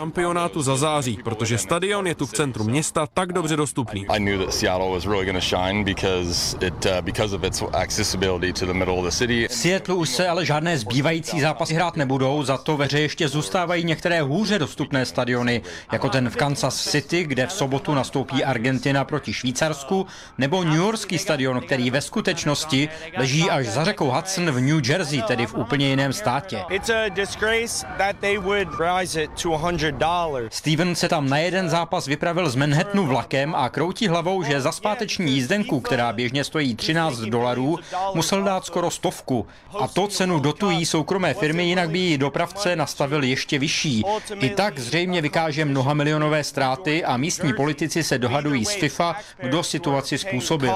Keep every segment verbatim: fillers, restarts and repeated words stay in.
šampionátu zazáří, protože stadion je tu v centru města tak dobře dostupný. I knew that Seattle was really going to shine because it uh, because of its accessibility to the middle of the city. V Seattlu už se ale žádné zbývající zápasy hrát nebudou, za to ve hře ještě zůstávají některé hůře dostupné stadiony, jako ten v Kansas City, kde v sobotu nastoupí Argentina proti Švýcarsku, nebo newyorský stadion, který ve skutečnosti leží až za řekou Hudson v New Jersey, tedy v úplně jiném státě. Steven se tam na jeden zápas vypravil z Manhattanu vlakem a kroutí hlavou, že za zpáteční jízdenku, která běžně stojí třináct dolarů, musel dát skoro stovku. A to cenu dotují soukromé firmy, jinak by ji dopravce nastavil ještě vyšší. I tak zřejmě vykáže mnoha milionové ztráty a místní politici se dohadují s FIFA, kdo situaci způsobil.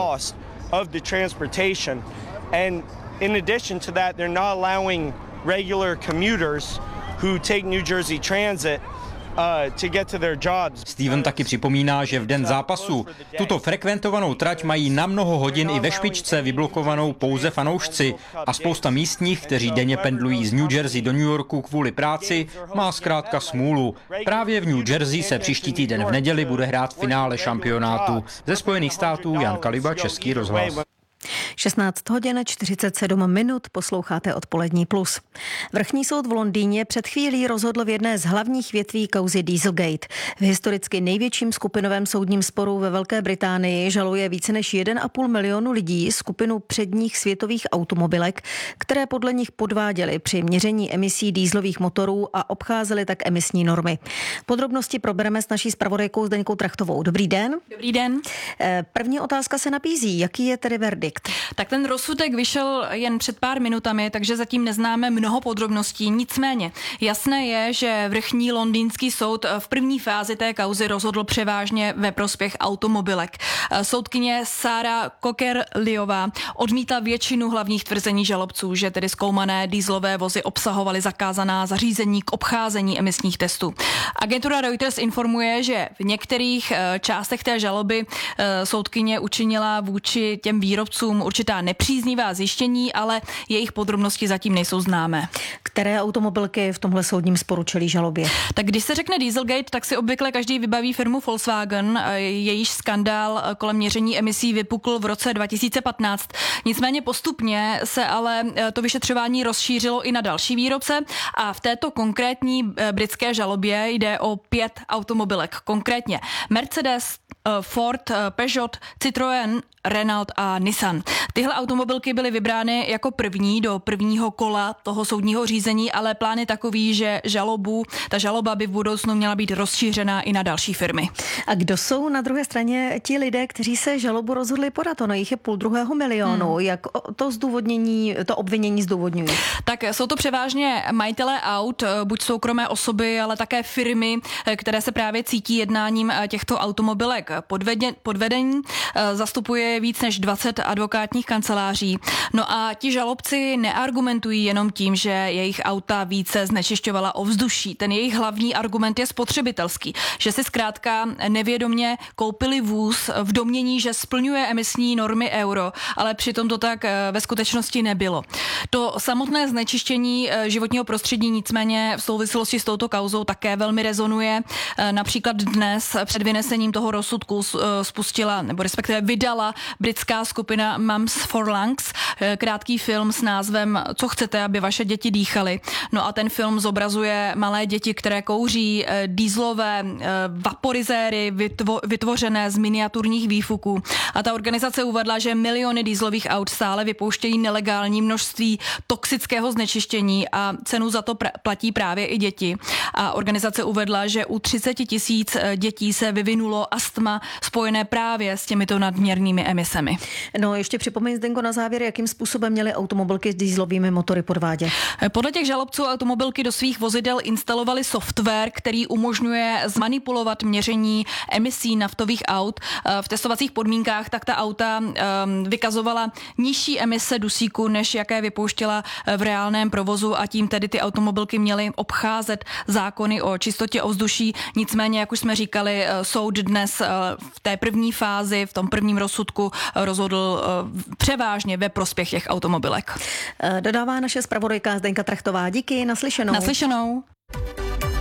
Steven taky připomíná, že v den zápasu tuto frekventovanou trať mají na mnoho hodin i ve špičce vyblokovanou pouze fanoušci a spousta místních, kteří denně pendlují z New Jersey do New Yorku kvůli práci, má zkrátka smůlu. Právě v New Jersey se příští týden v neděli bude hrát finále šampionátu. Ze Spojených států Jan Kaliba, Český rozhlas. šestnáct hodin čtyřicet sedm minut, posloucháte Odpolední plus. Vrchní soud v Londýně před chvílí rozhodl v jedné z hlavních větví kauzy Dieselgate. V historicky největším skupinovém soudním sporu ve Velké Británii žaluje více než jeden a půl milionu lidí skupinu předních světových automobilek, které podle nich podváděly při měření emisí dieselových motorů a obcházely tak emisní normy. Podrobnosti probereme s naší zpravodajkou Zdeňkou Trachtovou. Dobrý den. Dobrý den. První otázka se nabízí. Jaký je tedy verdikt? Tak ten rozsudek vyšel jen před pár minutami, takže zatím neznáme mnoho podrobností. Nicméně jasné je, že vrchní londýnský soud v první fázi té kauzy rozhodl převážně ve prospěch automobilek. Soudkyně Sarah Cocker-Leová odmítla většinu hlavních tvrzení žalobců, že tedy zkoumané dieselové vozy obsahovaly zakázaná zařízení k obcházení emisních testů. Agentura Reuters informuje, že v některých částech té žaloby soudkyně učinila vůči těm výrobcům určitá nepříznivá zjištění, ale jejich podrobnosti zatím nejsou známé. Které automobilky v tomhle soudním sporu čelí žalobě? Tak když se řekne Dieselgate, tak si obvykle každý vybaví firmu Volkswagen. Jejíž skandál kolem měření emisí vypukl v roce dva tisíce patnáct. Nicméně postupně se ale to vyšetřování rozšířilo i na další výrobce a v této konkrétní britské žalobě jde o pět automobilek. Konkrétně Mercedes, Ford, Peugeot, Citroën, Renault a Nissan. Tyhle automobilky byly vybrány jako první do prvního kola toho soudního řízení, ale plán je takový, že žalobu, ta žaloba by v budoucnu měla být rozšířená i na další firmy. A kdo jsou na druhé straně ti lidé, kteří se žalobu rozhodli podat? Ono jich je půl druhého milionu. Hmm. Jak to zdůvodnění, to obvinění zdůvodňují? Tak jsou to převážně majitelé aut, buď soukromé osoby, ale také firmy, které se právě cítí jednáním těchto automobilek podvedení. Zastupuje víc než dvacet advokátních kanceláří. No a ti žalobci neargumentují jenom tím, že jejich auta více znečišťovala ovzduší. Ten jejich hlavní argument je spotřebitelský, že si zkrátka nevědomě koupili vůz v domnění, že splňuje emisní normy euro, ale přitom to tak ve skutečnosti nebylo. To samotné znečištění životního prostředí nicméně v souvislosti s touto kauzou také velmi rezonuje. Například dnes před vynesením toho rozsudku spustila, nebo respektive vydala britská skupina Mums for Lungs krátký film s názvem Co chcete, aby vaše děti dýchaly. No a ten film zobrazuje malé děti, které kouří dieselové vaporizéry vytvo- vytvořené z miniaturních výfuků. A ta organizace uvedla, že miliony dieselových aut stále vypouštějí nelegální množství toxického znečištění a cenu za to pr- platí právě i děti. A organizace uvedla, že u třicet tisíc dětí se vyvinulo astma spojené právě s těmito nadměrnými emisemi. No ještě připomeň, Zdenko, na závěr, jakým způsobem měly automobilky s dieselovými motory podvádět. Podle těch žalobců automobilky do svých vozidel instalovaly software, který umožňuje zmanipulovat měření emisí naftových aut. V testovacích podmínkách tak ta auta vykazovala nižší emise dusíku, než jaké vypouštěla v reálném provozu a tím tedy ty automobilky měly obcházet zákony o čistotě ovzduší. Nicméně, jak už jsme říkali, soud dnes v té první fázi, v tom prvním rozsudku rozhodl převážně ve prospěch těch automobilek. Dodává naše zpravodajka Zdenka Trachtová. Díky, naslyšenou. Naslyšenou.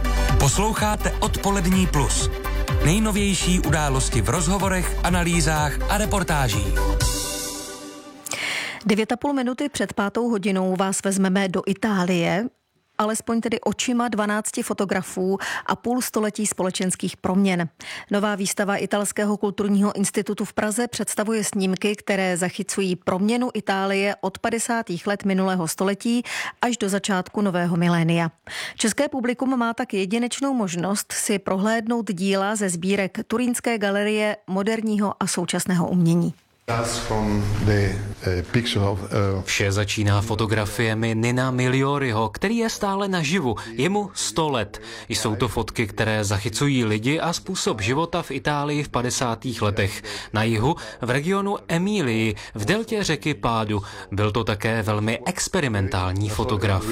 Posloucháte Odpolední plus. Nejnovější události v rozhovorech, analýzách a reportážích. Devět a půl minuty před pátou hodinou vás vezmeme do Itálie, alespoň tedy očima dvanácti fotografů a půl století společenských proměn. Nová výstava Italského kulturního institutu v Praze představuje snímky, které zachycují proměnu Itálie od padesátých let minulého století až do začátku nového milénia. České publikum má tak jedinečnou možnost si prohlédnout díla ze sbírek Turínské galerie moderního a současného umění. Vše začíná fotografiemi Nina Miglioriho, který je stále naživu. Je mu sto let. Jsou to fotky, které zachycují lidi a způsob života v Itálii v padesátých letech. Na jihu, v regionu Emílii, v deltě řeky Pádu. Byl to také velmi experimentální fotograf.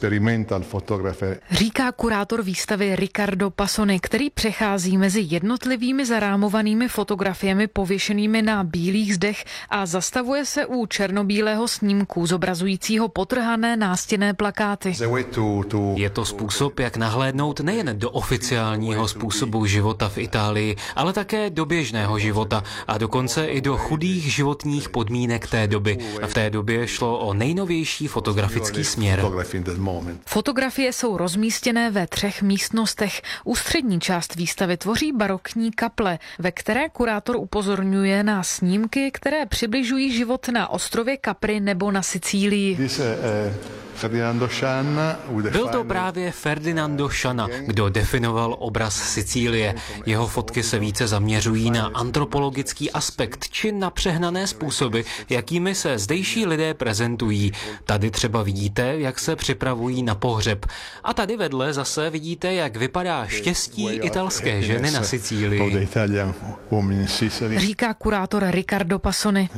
Říká kurátor výstavy Riccardo Passoni, který přechází mezi jednotlivými zarámovanými fotografiemi pověšenými na bílých zdech a zastavuje se u černobílého snímku zobrazujícího potrhané nástěnné plakáty. Je to způsob, jak nahlédnout nejen do oficiálního způsobu života v Itálii, ale také do běžného života a dokonce i do chudých životních podmínek té doby. V té době šlo o nejnovější fotografický směr. Fotografie jsou rozmístěné ve třech místnostech. Ústřední část výstavy tvoří barokní kaple, ve které kurátor upozorňuje na snímky, které přibližují život na ostrově Capri nebo na Sicílii. Byl to právě Ferdinando Scianna, kdo definoval obraz Sicílie. Jeho fotky se více zaměřují na antropologický aspekt či na přehnané způsoby, jakými se zdejší lidé prezentují. Tady třeba vidíte, jak se připravují na pohřeb. A tady vedle zase vidíte, jak vypadá štěstí italské ženy na Sicílii. Říká kurátor Riccardo Passoni.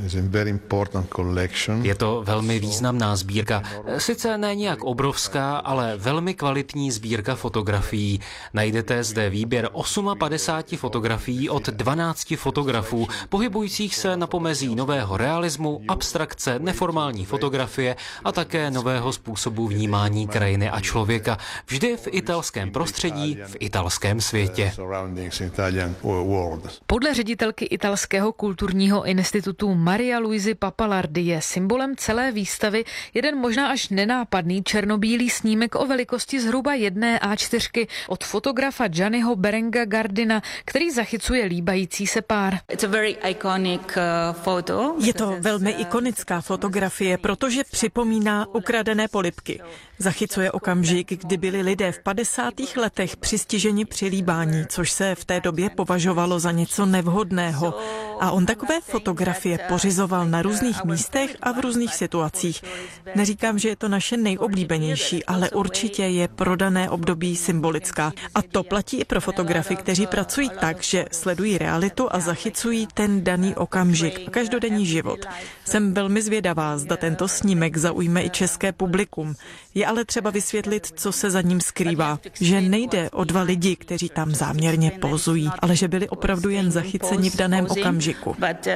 Je to velmi významná sbírka. Sice ne nějak obrovská, ale velmi kvalitní sbírka fotografií. Najdete zde výběr padesáti osmi fotografií od dvanácti fotografů, pohybujících se na pomezí nového realismu, abstrakce, neformální fotografie a také nového způsobu vnímání krajiny a člověka. Vždy v italském prostředí, v italském světě. Podle ředitelky Italského kulturního institutu Maria Luisi Pappalardi je symbolem celé výstavy jeden možná až nenápadný černobílý snímek o velikosti zhruba jedné á čtyři od fotografa Gianniho Berenga Gardina, který zachycuje líbající se pár. Je to velmi ikonická fotografie, protože připomíná ukradené polibky. Zachycuje okamžik, kdy byli lidé v padesátých letech přistiženi při líbání, což se v té době považovalo za něco nevhodného. A on takové fotografie pořizoval na různých místech a v různých situacích. Neříkám, že je to naše nejoblíbenější, ale určitě je pro dané období symbolická. A to platí i pro fotografy, kteří pracují tak, že sledují realitu a zachycují ten daný okamžik a každodenní život. Jsem velmi zvědavá, zda tento snímek zaujme i české publikum. Je ale třeba vysvětlit, co se za ním skrývá. Že nejde o dva lidi, kteří tam záměrně pozují, ale že byli opravdu jen zachyceni v daném okamžiku.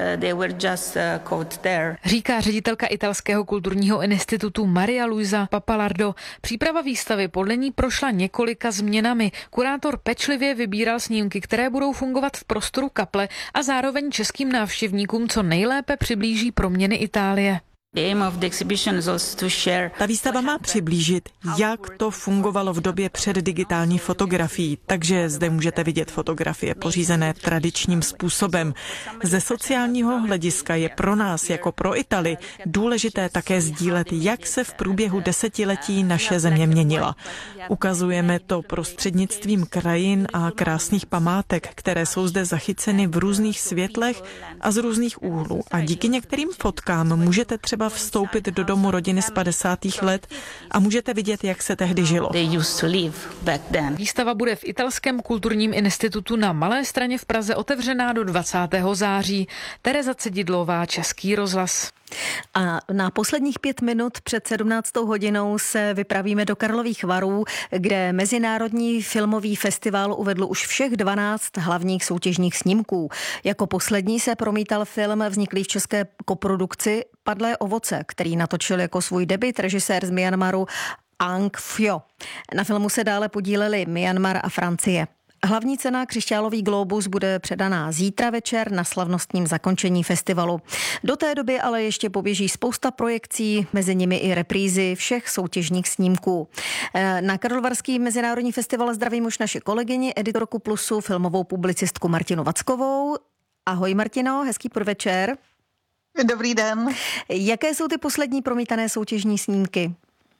Říká ředitelka Italského kulturního institutu Maria Luisa Pappalardo. Příprava výstavy podle ní prošla několika změnami. Kurátor pečlivě vybíral snímky, které budou fungovat v prostoru kaple a zároveň českým návštěvníkům co nejlépe přiblíží proměny Itálie. Ta výstava má přiblížit, jak to fungovalo v době před digitální fotografií, takže zde můžete vidět fotografie pořízené tradičním způsobem. Ze sociálního hlediska je pro nás, jako pro Itali, důležité také sdílet, jak se v průběhu desetiletí naše země měnila. Ukazujeme to prostřednictvím krajin a krásných památek, které jsou zde zachyceny v různých světlech a z různých úhlů. A díky některým fotkám můžete třeba vstoupit do domu rodiny z padesátých let a můžete vidět, jak se tehdy žilo. Výstava bude v Italském kulturním institutu na Malé Straně v Praze otevřená do dvacátého září. Tereza Cedidlová, Český rozhlas. A na posledních pět minut před sedmnáctou hodinou se vypravíme do Karlových Varů, kde Mezinárodní filmový festival uvedl už všech dvanáct hlavních soutěžních snímků. Jako poslední se promítal film vzniklý v české koprodukci Padlé ovoce, který natočil jako svůj debut režisér z Myanmaru Ang Phyo. Na filmu se dále podíleli Myanmar a Francie. Hlavní cena Křišťálový glóbus bude předaná zítra večer na slavnostním zakončení festivalu. Do té doby ale ještě poběží spousta projekcí, mezi nimi i reprízy všech soutěžních snímků. Na Karlovarský mezinárodní festival zdravím už naši kolegyni, editorku Plusu, filmovou publicistku Martinu Vackovou. Ahoj Martino, hezký podvečer. Dobrý den. Jaké jsou ty poslední promítané soutěžní snímky?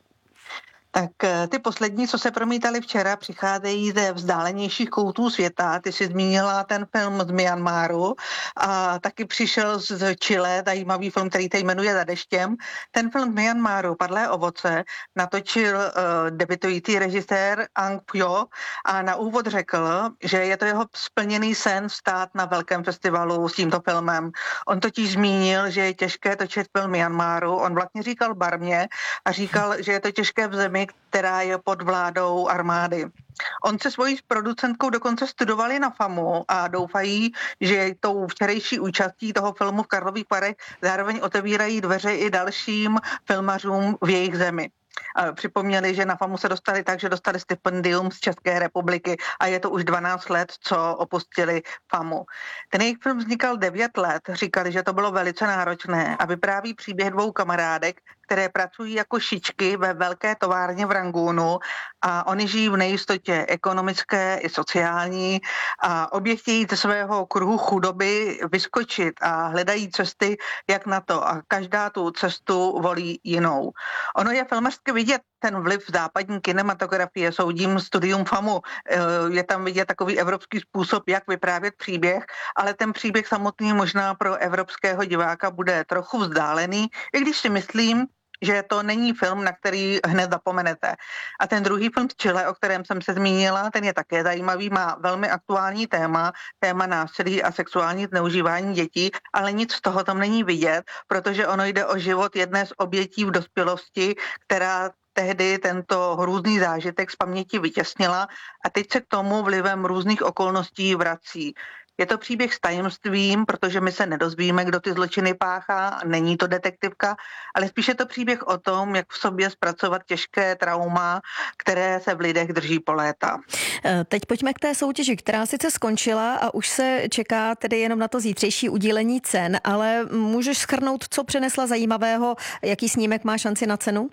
Tak ty poslední, co se promítaly včera, přicházejí ze vzdálenějších koutů světa. Ty jsi zmínila ten film z Myanmaru a taky přišel z Chile, zajímavý film, který se jmenuje Za deštěm. Ten film z Myanmaru, Padlé ovoce, natočil uh, debutující režisér Ang Phyo a na úvod řekl, že je to jeho splněný sen stát na velkém festivalu s tímto filmem. On totiž zmínil, že je těžké točit film Myanmaru. On vlastně říkal barmě a říkal, že je to těžké v zemi, která je pod vládou armády. On se svojí producentkou dokonce studovali na FAMu a doufají, že tou včerejší účastí toho filmu v Karlových Varech zároveň otevírají dveře i dalším filmařům v jejich zemi. Připomněli, že na FAMu se dostali tak, že dostali stipendium z České republiky a je to už dvanáct let, co opustili FAMu. Ten jejich film vznikal devět let, říkali, že to bylo velice náročné a vypráví příběh dvou kamarádek, které pracují jako šičky ve velké továrně v Rangúnu a oni žijí v nejistotě ekonomické i sociální a obě chtějí ze svého kruhu chudoby vyskočit a hledají cesty, jak na to a každá tu cestu volí jinou. Ono je filmařsky vidět ten vliv západní kinematografie, soudím studium FAMu, je tam vidět takový evropský způsob, jak vyprávět příběh, ale ten příběh samotný možná pro evropského diváka bude trochu vzdálený, i když si myslím, že to není film, na který hned zapomenete. A ten druhý film z Chile, o kterém jsem se zmínila, ten je také zajímavý, má velmi aktuální téma, téma násilí a sexuální zneužívání dětí, ale nic z toho tam není vidět, protože ono jde o život jedné z obětí v dospělosti, která tehdy tento hrůzný zážitek z paměti vytěsnila a teď se k tomu vlivem různých okolností vrací. Je to příběh s tajemstvím, protože my se nedozvíme, kdo ty zločiny páchá, není to detektivka, ale spíš je to příběh o tom, jak v sobě zpracovat těžké trauma, které se v lidech drží po léta. Teď pojďme k té soutěži, která sice skončila a už se čeká tedy jenom na to zítřejší udílení cen, ale můžeš shrnout, co přinesla zajímavého, jaký snímek má šanci na cenu?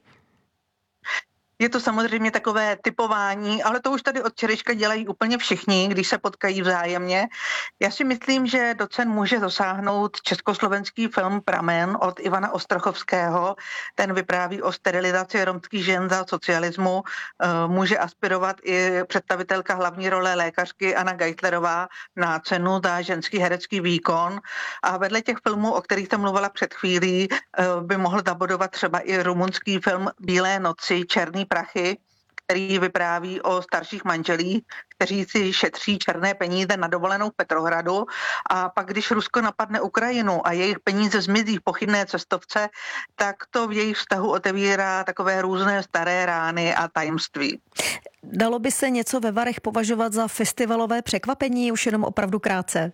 Je to samozřejmě takové typování, ale to už tady od včerejška dělají úplně všichni, když se potkají vzájemně. Já si myslím, že do cen může dosáhnout československý film Pramen od Ivana Ostrochovského. Ten vypráví o sterilizaci romských žen za socialismu. Může aspirovat i představitelka hlavní role lékařky Anna Geislerová na cenu za ženský herecký výkon. A vedle těch filmů, o kterých jsem mluvila před chvílí, by mohl zabodovat třeba i rumunský film Bílé noci, Černý prachy, který vypráví o starších manželích, kteří si šetří černé peníze na dovolenou v Petrohradu a pak, když Rusko napadne Ukrajinu a jejich peníze zmizí v pochybné cestovce, tak to v jejich vztahu otevírá takové různé staré rány a tajemství. Dalo by se něco ve Varech považovat za festivalové překvapení, už jenom opravdu krátce?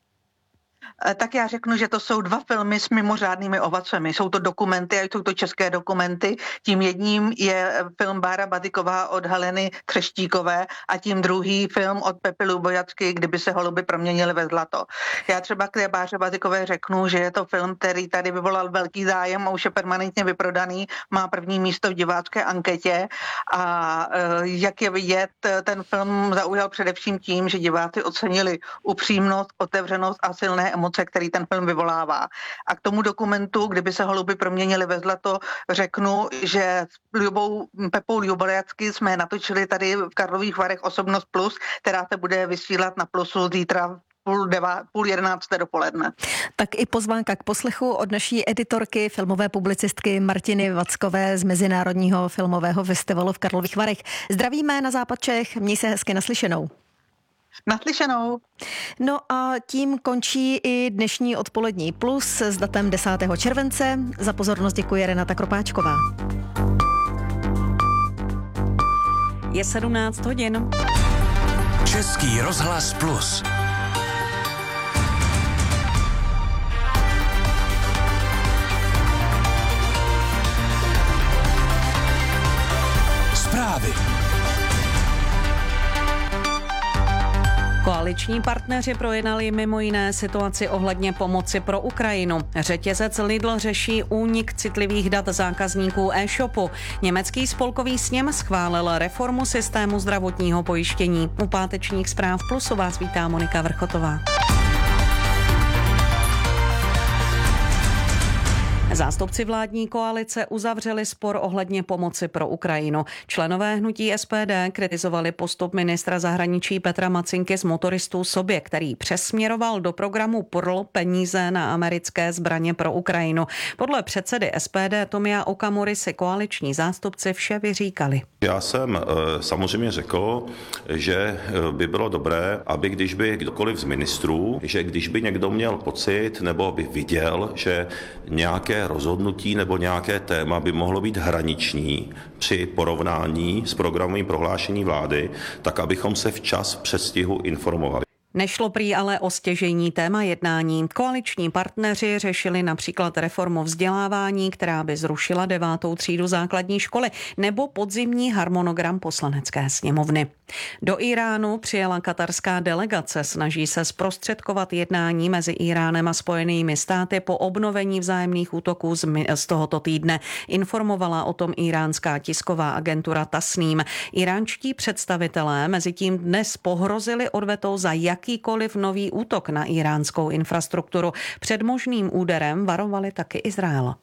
Tak já řeknu, že to jsou dva filmy s mimořádnými ovacemi. Jsou to dokumenty a jsou to české dokumenty. Tím jedním je film Bára Baziková od Heleny Třeštíkové a tím druhý film od Pepy Lubojacky, Kdyby se holuby proměnily ve zlato. Já třeba k té Báře Bazikové řeknu, že je to film, který tady vyvolal velký zájem a už je permanentně vyprodaný. Má první místo v divácké anketě a jak je vidět, ten film zaujal především tím, že diváci ocenili upřímnost, otevřenost a silné emoce, který ten film vyvolává. A k tomu dokumentu, Kdyby se holuby proměnily ve zlato, řeknu, že s Ljubou, Pepou Lubojacky jsme natočili tady v Karlových Varech Osobnost Plus, která se bude vysílat na Plusu zítra půl, deva, půl jedenácté dopoledne. Tak i pozvánka k poslechu od naší editorky, filmové publicistky Martiny Vackové z Mezinárodního filmového festivalu v Karlových Varech. Zdravíme na západ Čech, měj se hezky, naslyšenou. Naslyšenou. No a tím končí i dnešní odpolední Plus s datem desátého července. Za pozornost děkuje Renata Kropáčková. Je sedmnáct hodin. Český rozhlas Plus. Koaliční partneři projednali mimo jiné situaci ohledně pomoci pro Ukrajinu. Řetězec Lidl řeší únik citlivých dat zákazníků e-shopu. Německý spolkový sněm schválil reformu systému zdravotního pojištění. U pátečních zpráv Plusu vás vítá Monika Vrchotová. Zástupci vládní koalice uzavřeli spor ohledně pomoci pro Ukrajinu. Členové hnutí S P D kritizovali postup ministra zahraničí Petra Macinky z motoristů sobě, který přesměroval do programu P R L peníze na americké zbraně pro Ukrajinu. Podle předsedy S P D Tomia Okamury si koaliční zástupci vše vyříkali. Já jsem samozřejmě řekl, že by bylo dobré, aby když by kdokoliv z ministrů, že když by někdo měl pocit nebo by viděl, že nějaké rozhodnutí nebo nějaké téma by mohlo být hraniční při porovnání s programovým prohlášení vlády, tak abychom se včas v předstihu informovali. Nešlo prý ale o stěžejní téma jednání. Koaliční partneři řešili například reformu vzdělávání, která by zrušila devátou třídu základní školy, nebo podzimní harmonogram poslanecké sněmovny. Do Iránu přijela katarská delegace, snaží se zprostředkovat jednání mezi Iránem a Spojenými státy po obnovení vzájemných útoků z tohoto týdne. Informovala o tom iránská tisková agentura Tasním. Iránští představitelé mezitím dnes pohrozili odvetou za jakýkoliv nový útok na iránskou infrastrukturu. Před možným úderem varovali taky Izrael.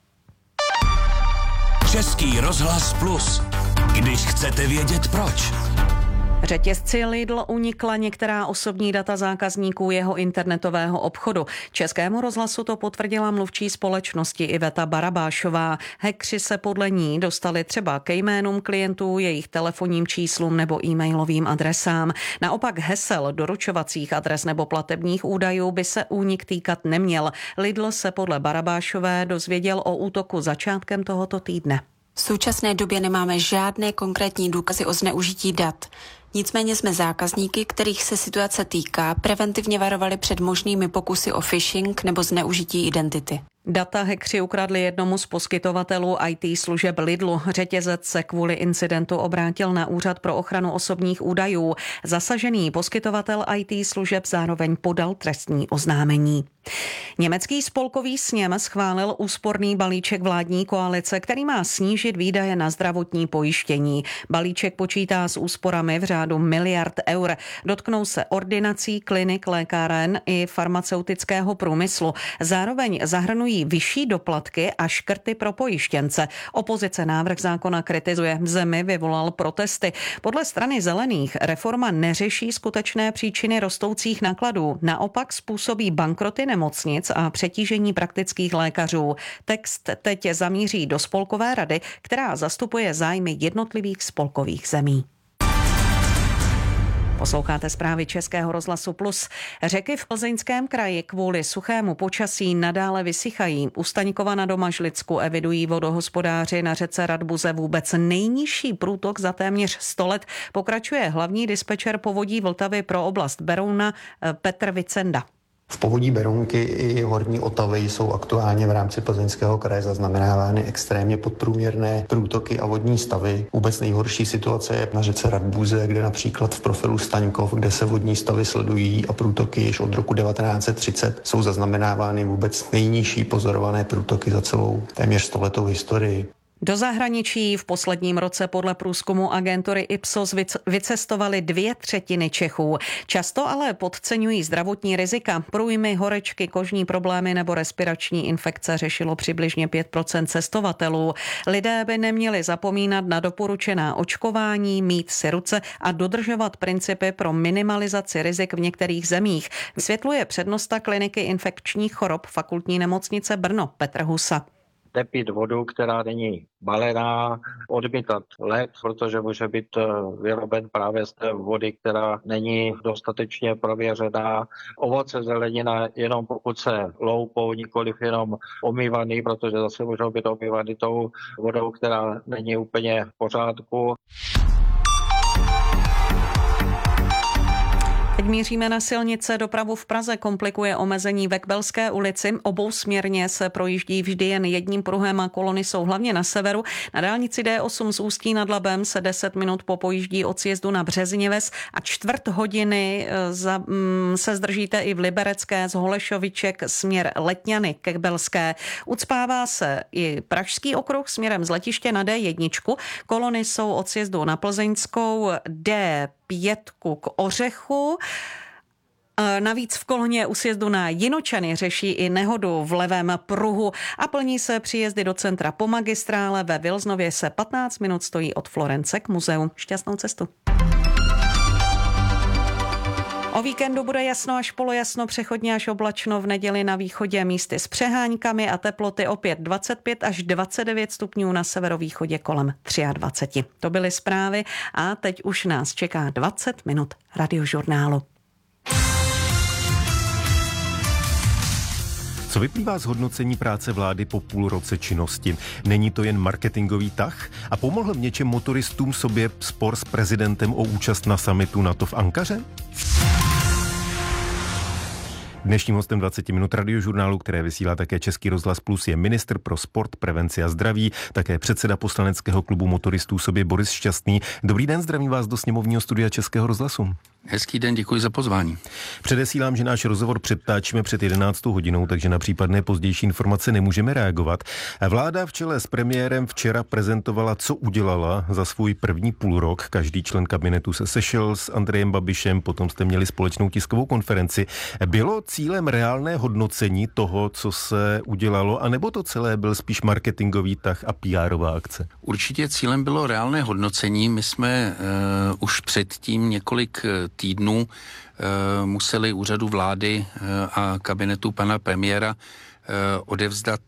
Český rozhlas Plus. Když chcete vědět proč. Řetězci Lidl unikla některá osobní data zákazníků jeho internetového obchodu. Českému rozhlasu to potvrdila mluvčí společnosti Iveta Barabášová. Hackři se podle ní dostali třeba ke jménům klientů, jejich telefonním číslům nebo e-mailovým adresám. Naopak hesel, doručovacích adres nebo platebních údajů by se únik týkat neměl. Lidl se podle Barabášové dozvěděl o útoku začátkem tohoto týdne. V současné době nemáme žádné konkrétní důkazy o zneužití dat. Nicméně jsme zákazníky, kterých se situace týká, preventivně varovali před možnými pokusy o phishing nebo zneužití identity. Data hackři ukradli jednomu z poskytovatelů í té služeb Lidlu. Řetězec se kvůli incidentu obrátil na Úřad pro ochranu osobních údajů. Zasažený poskytovatel í té služeb zároveň podal trestní oznámení. Německý spolkový sněm schválil úsporný balíček vládní koalice, který má snížit výdaje na zdravotní pojištění. Balíček počítá s úsporami v řádu miliard eur. Dotknou se ordinací, klinik, lékáren i farmaceutického průmyslu. Zároveň zahrnují vyšší doplatky a škrty pro pojištěnce. Opozice návrh zákona kritizuje. V zemi vyvolal protesty. Podle strany zelených reforma neřeší skutečné příčiny rostoucích nákladů. Naopak způsobí bankroty nemocnic a přetížení praktických lékařů. Text teď zamíří do spolkové rady, která zastupuje zájmy jednotlivých spolkových zemí. Posloucháte zprávy Českého rozhlasu Plus. Řeky v Plzeňském kraji kvůli suchému počasí nadále vysychají. U Staňkova na Domažlicku evidují vodohospodáři na řece Radbuze vůbec nejnižší průtok za téměř sto let. Pokračuje hlavní dispečer povodí Vltavy pro oblast Berouna Petr Vicenda. V povodí Berounky i horní Otavy jsou aktuálně v rámci Plzeňského kraje zaznamenávány extrémně podprůměrné průtoky a vodní stavy. Vůbec nejhorší situace je na řece Radbuze, kde například v profilu Staňkov, kde se vodní stavy sledují a průtoky již od roku devatenáct set třicet jsou zaznamenávány vůbec nejnižší pozorované průtoky za celou téměř stoletou historii. Do zahraničí v posledním roce podle průzkumu agentury Ipsos vycestovali dvě třetiny Čechů. Často ale podceňují zdravotní rizika. Průjmy, horečky, kožní problémy nebo respirační infekce řešilo přibližně pět procent cestovatelů. Lidé by neměli zapomínat na doporučená očkování, mít si ruce a dodržovat principy pro minimalizaci rizik v některých zemích. Vysvětluje přednosta kliniky infekčních chorob Fakultní nemocnice Brno Petr Husa. Nepít vodu, která není balená, odmítat led, protože může být vyroben právě z té vody, která není dostatečně prověřená. Ovoce, zelenina jenom pokud se loupou, nikoliv jenom omývaný, protože zase můžou být omývaný tou vodou, která není úplně v pořádku. Teď míříme na silnice. Dopravu v Praze komplikuje omezení ve Kbelské ulici. Obousměrně se projíždí vždy jen jedním pruhem a kolony jsou hlavně na severu. Na dálnici D osm z Ústí nad Labem se deset minut po pojíždí od sjezdu na Březněves a čtvrt hodiny za, mm, se zdržíte i v Liberecké z Holešoviček směr Letňany ke Kbelské. Ucpává se i Pražský okruh směrem z letiště na D jedna. Kolony jsou od sjezdu na Plzeňskou D pět k Ořechu. Navíc v koloně u sjezdu na Jinočany řeší i nehodu v levém pruhu a plní se příjezdy do centra po magistrále. Ve Vilznově se patnáct minut stojí od Florence k muzeu. Šťastnou cestu. O víkendu bude jasno až polojasno, přechodně až oblačno, v neděli na východě místy s přeháňkami a teploty opět dvacet pět až dvacet devět stupňů, na severovýchodě kolem dvacet tři. To byly zprávy a teď už nás čeká dvacet minut radiožurnálu. Co vyplývá z hodnocení práce vlády po půl roce činnosti? Není to jen marketingový tah? A pomohl v něčem motoristům sobě spor s prezidentem o účast na summitu NATO v Ankaře? Dnešním hostem dvacet minut radiožurnálu, které vysílá také Český rozhlas Plus, je ministr pro sport, prevenci a zdraví, také předseda poslaneckého klubu motoristů sobě Boris Šťastný. Dobrý den, zdravím vás do sněmovního studia Českého rozhlasu. Hezký den, děkuji za pozvání. Předesílám, že náš rozhovor předtáčíme před jedenáctou hodinou, takže na případné pozdější informace nemůžeme reagovat. Vláda v čele s premiérem včera prezentovala, co udělala za svůj první půlrok. Každý člen kabinetu se sešel s Andrejem Babišem, potom jste měli společnou tiskovou konferenci. Bylo cílem reálné hodnocení toho, co se udělalo, anebo to celé byl spíš marketingový tah a P R-ová akce? Určitě cílem bylo reálné hodnocení. My jsme uh, už předtím několik týdnů uh, museli úřadu vlády uh, a kabinetu pana premiéra odevzdat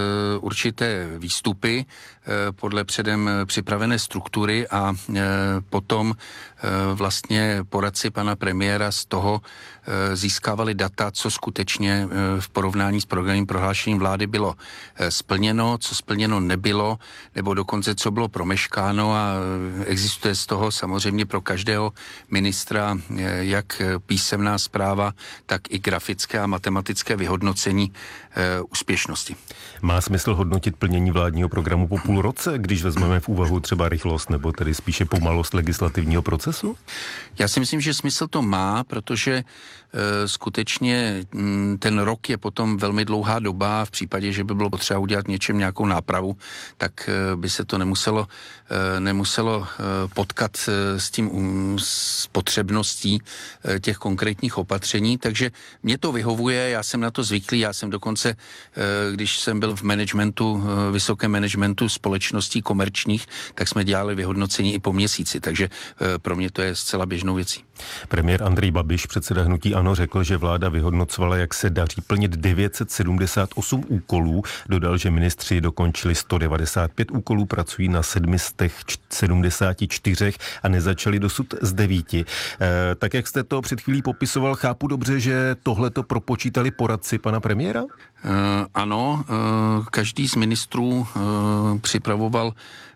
určité výstupy podle předem připravené struktury a potom vlastně poradci pana premiéra z toho získávali data, co skutečně v porovnání s programovým prohlášením vlády bylo splněno, co splněno nebylo, nebo dokonce co bylo promeškáno, a existuje z toho samozřejmě pro každého ministra jak písemná zpráva, tak i grafické a matematické vyhodnocení úspěšnosti. Má smysl hodnotit plnění vládního programu po půl roce, když vezmeme v úvahu třeba rychlost nebo tedy spíše pomalost legislativního procesu? Já si myslím, že smysl to má, protože e, skutečně m, ten rok je potom velmi dlouhá doba. V případě, že by bylo potřeba udělat něčem nějakou nápravu, tak e, by se to nemuselo, e, nemuselo e, potkat e, s tím um, s potřebností e, těch konkrétních opatření. Takže mě to vyhovuje, já jsem na to zvyklý, já jsem dokonce, e, když jsem byl v managementu, e, vysokém managementu společností komerčních, tak jsme dělali vyhodnocení i po měsíci, takže e, pro mě to je zcela běžnou věcí. Premiér Andrej Babiš, předseda hnutí ANO, řekl, že vláda vyhodnocovala, jak se daří plnit devět set sedmdesát osm úkolů. Dodal, že ministři dokončili sto devadesát pět úkolů, pracují na sedm set sedmdesát čtyři a nezačali dosud z devíti. E, tak jak jste to před chvílí popisoval, chápu dobře, že tohle to propočítali poradci pana premiéra? Uh, ano, uh, každý z ministrů uh, připravoval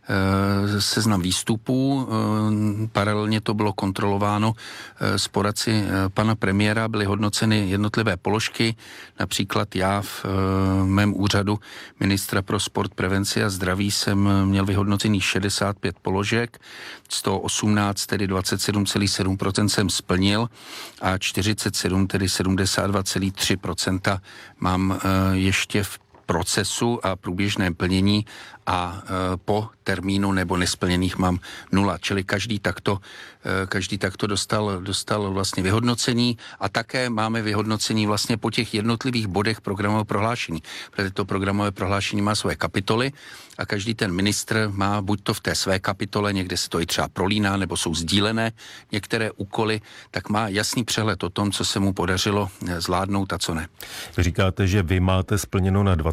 seznam výstupů, paralelně to bylo kontrolováno s poradci pana premiéra, byly hodnoceny jednotlivé položky, například já v mém úřadu ministra pro sport, prevenci a zdraví jsem měl vyhodnocených šedesát pět položek, sto osmnáct, tedy dvacet sedm celá sedm procent jsem splnil a čtyřicet sedm, tedy sedmdesát dva celá tři procenta mám ještě v procesu a průběžném plnění a e, po termínu nebo nesplněných mám nula. Čili každý takto, e, každý takto dostal, dostal vlastně vyhodnocení a také máme vyhodnocení vlastně po těch jednotlivých bodech programového prohlášení. Protože to programové prohlášení má své kapitoly a každý ten ministr má buď to v té své kapitole, někde se to i třeba prolíná, nebo jsou sdílené některé úkoly, tak má jasný přehled o tom, co se mu podařilo zvládnout a co ne. Vy říkáte, že vy máte splněno na dvacet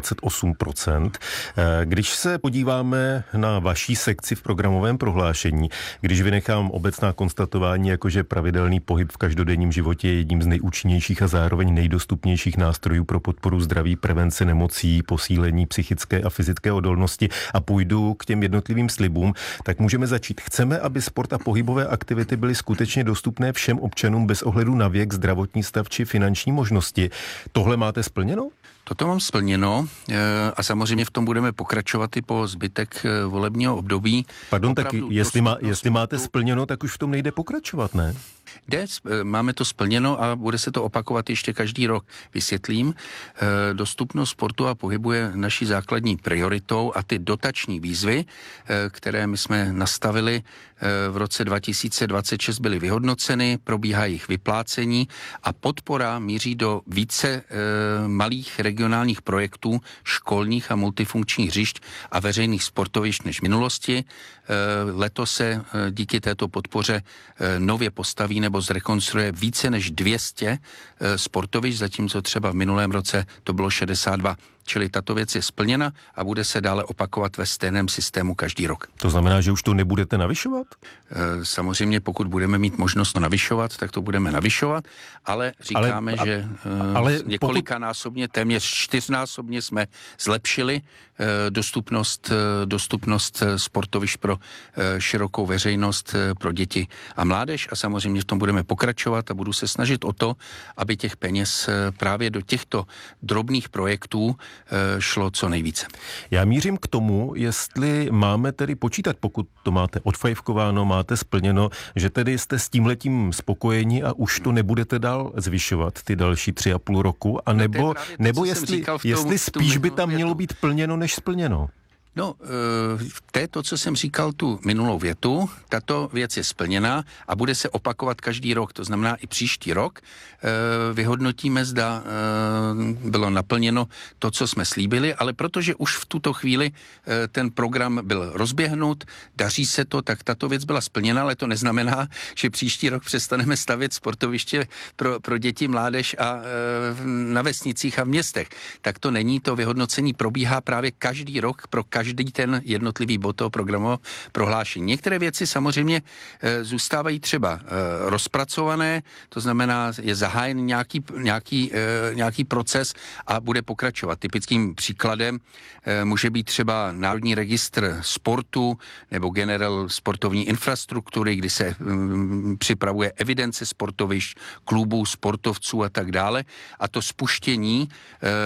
dvacet osm procent. Když se podíváme na vaší sekci v programovém prohlášení, když vynechám obecná konstatování, jakože pravidelný pohyb v každodenním životě je jedním z nejúčinnějších a zároveň nejdostupnějších nástrojů pro podporu zdraví, prevence nemocí, posílení psychické a fyzické odolnosti a půjdu k těm jednotlivým slibům, tak můžeme začít. Chceme, aby sport a pohybové aktivity byly skutečně dostupné všem občanům bez ohledu na věk, zdravotní stav či finanční možnosti. Tohle máte splněno? Toto mám splněno a samozřejmě v tom budeme pokračovat i po zbytek volebního období. Pardon, tak jestli, má, jestli máte splněno, tak už v tom nejde pokračovat, ne? Jde, máme to splněno a bude se to opakovat ještě každý rok. Vysvětlím, dostupnost sportu a pohybu je naší základní prioritou a ty dotační výzvy, které my jsme nastavili v roce dva tisíce dvacet šest, byly vyhodnoceny, probíhá jejich vyplácení a podpora míří do více malých regionálních projektů, školních a multifunkčních hřišť a veřejných sportovišť než v minulosti. Letos se díky této podpoře nově postaví nebo zrekonstruuje více než dvě stě sportovišť, zatímco třeba v minulém roce to bylo šedesát dva. Čili tato věc je splněna a bude se dále opakovat ve stejném systému každý rok. To znamená, že už to nebudete navyšovat? Samozřejmě, pokud budeme mít možnost to navyšovat, tak to budeme navyšovat, ale říkáme, ale, že ale několikanásobně, téměř čtyřnásobně jsme zlepšili dostupnost, dostupnost sportovišť pro širokou veřejnost, pro děti a mládež a samozřejmě v tom budeme pokračovat a budu se snažit o to, aby těch peněz právě do těchto drobných projektů šlo co nejvíce. Já mířím k tomu, jestli máme tedy počítat, pokud to máte odfajfkováno, máte splněno, že tedy jste s tímhletím spokojeni a už to nebudete dál zvyšovat ty další tři a půl roku, a nebo, to, nebo jestli, tom, jestli spíš by tam mělo být plněno, než splněno. No, to je to, co jsem říkal tu minulou větu. Tato věc je splněna a bude se opakovat každý rok. To znamená i příští rok vyhodnotíme, zda bylo naplněno to, co jsme slíbili, ale protože už v tuto chvíli ten program byl rozběhnut, daří se to, tak tato věc byla splněna, ale to neznamená, že příští rok přestaneme stavět sportoviště pro, pro děti, mládež a na vesnicích a v městech. Tak to není, to vyhodnocení probíhá právě každý rok pro každý každý ten jednotlivý bod toho programového prohlášení. Některé věci samozřejmě e, zůstávají třeba e, rozpracované, to znamená, je zahájen nějaký, nějaký, e, nějaký proces a bude pokračovat. Typickým příkladem e, může být třeba Národní registr sportu nebo generál sportovní infrastruktury, kdy se m, připravuje evidence sportovišť, klubů, sportovců a tak dále. A to spuštění e,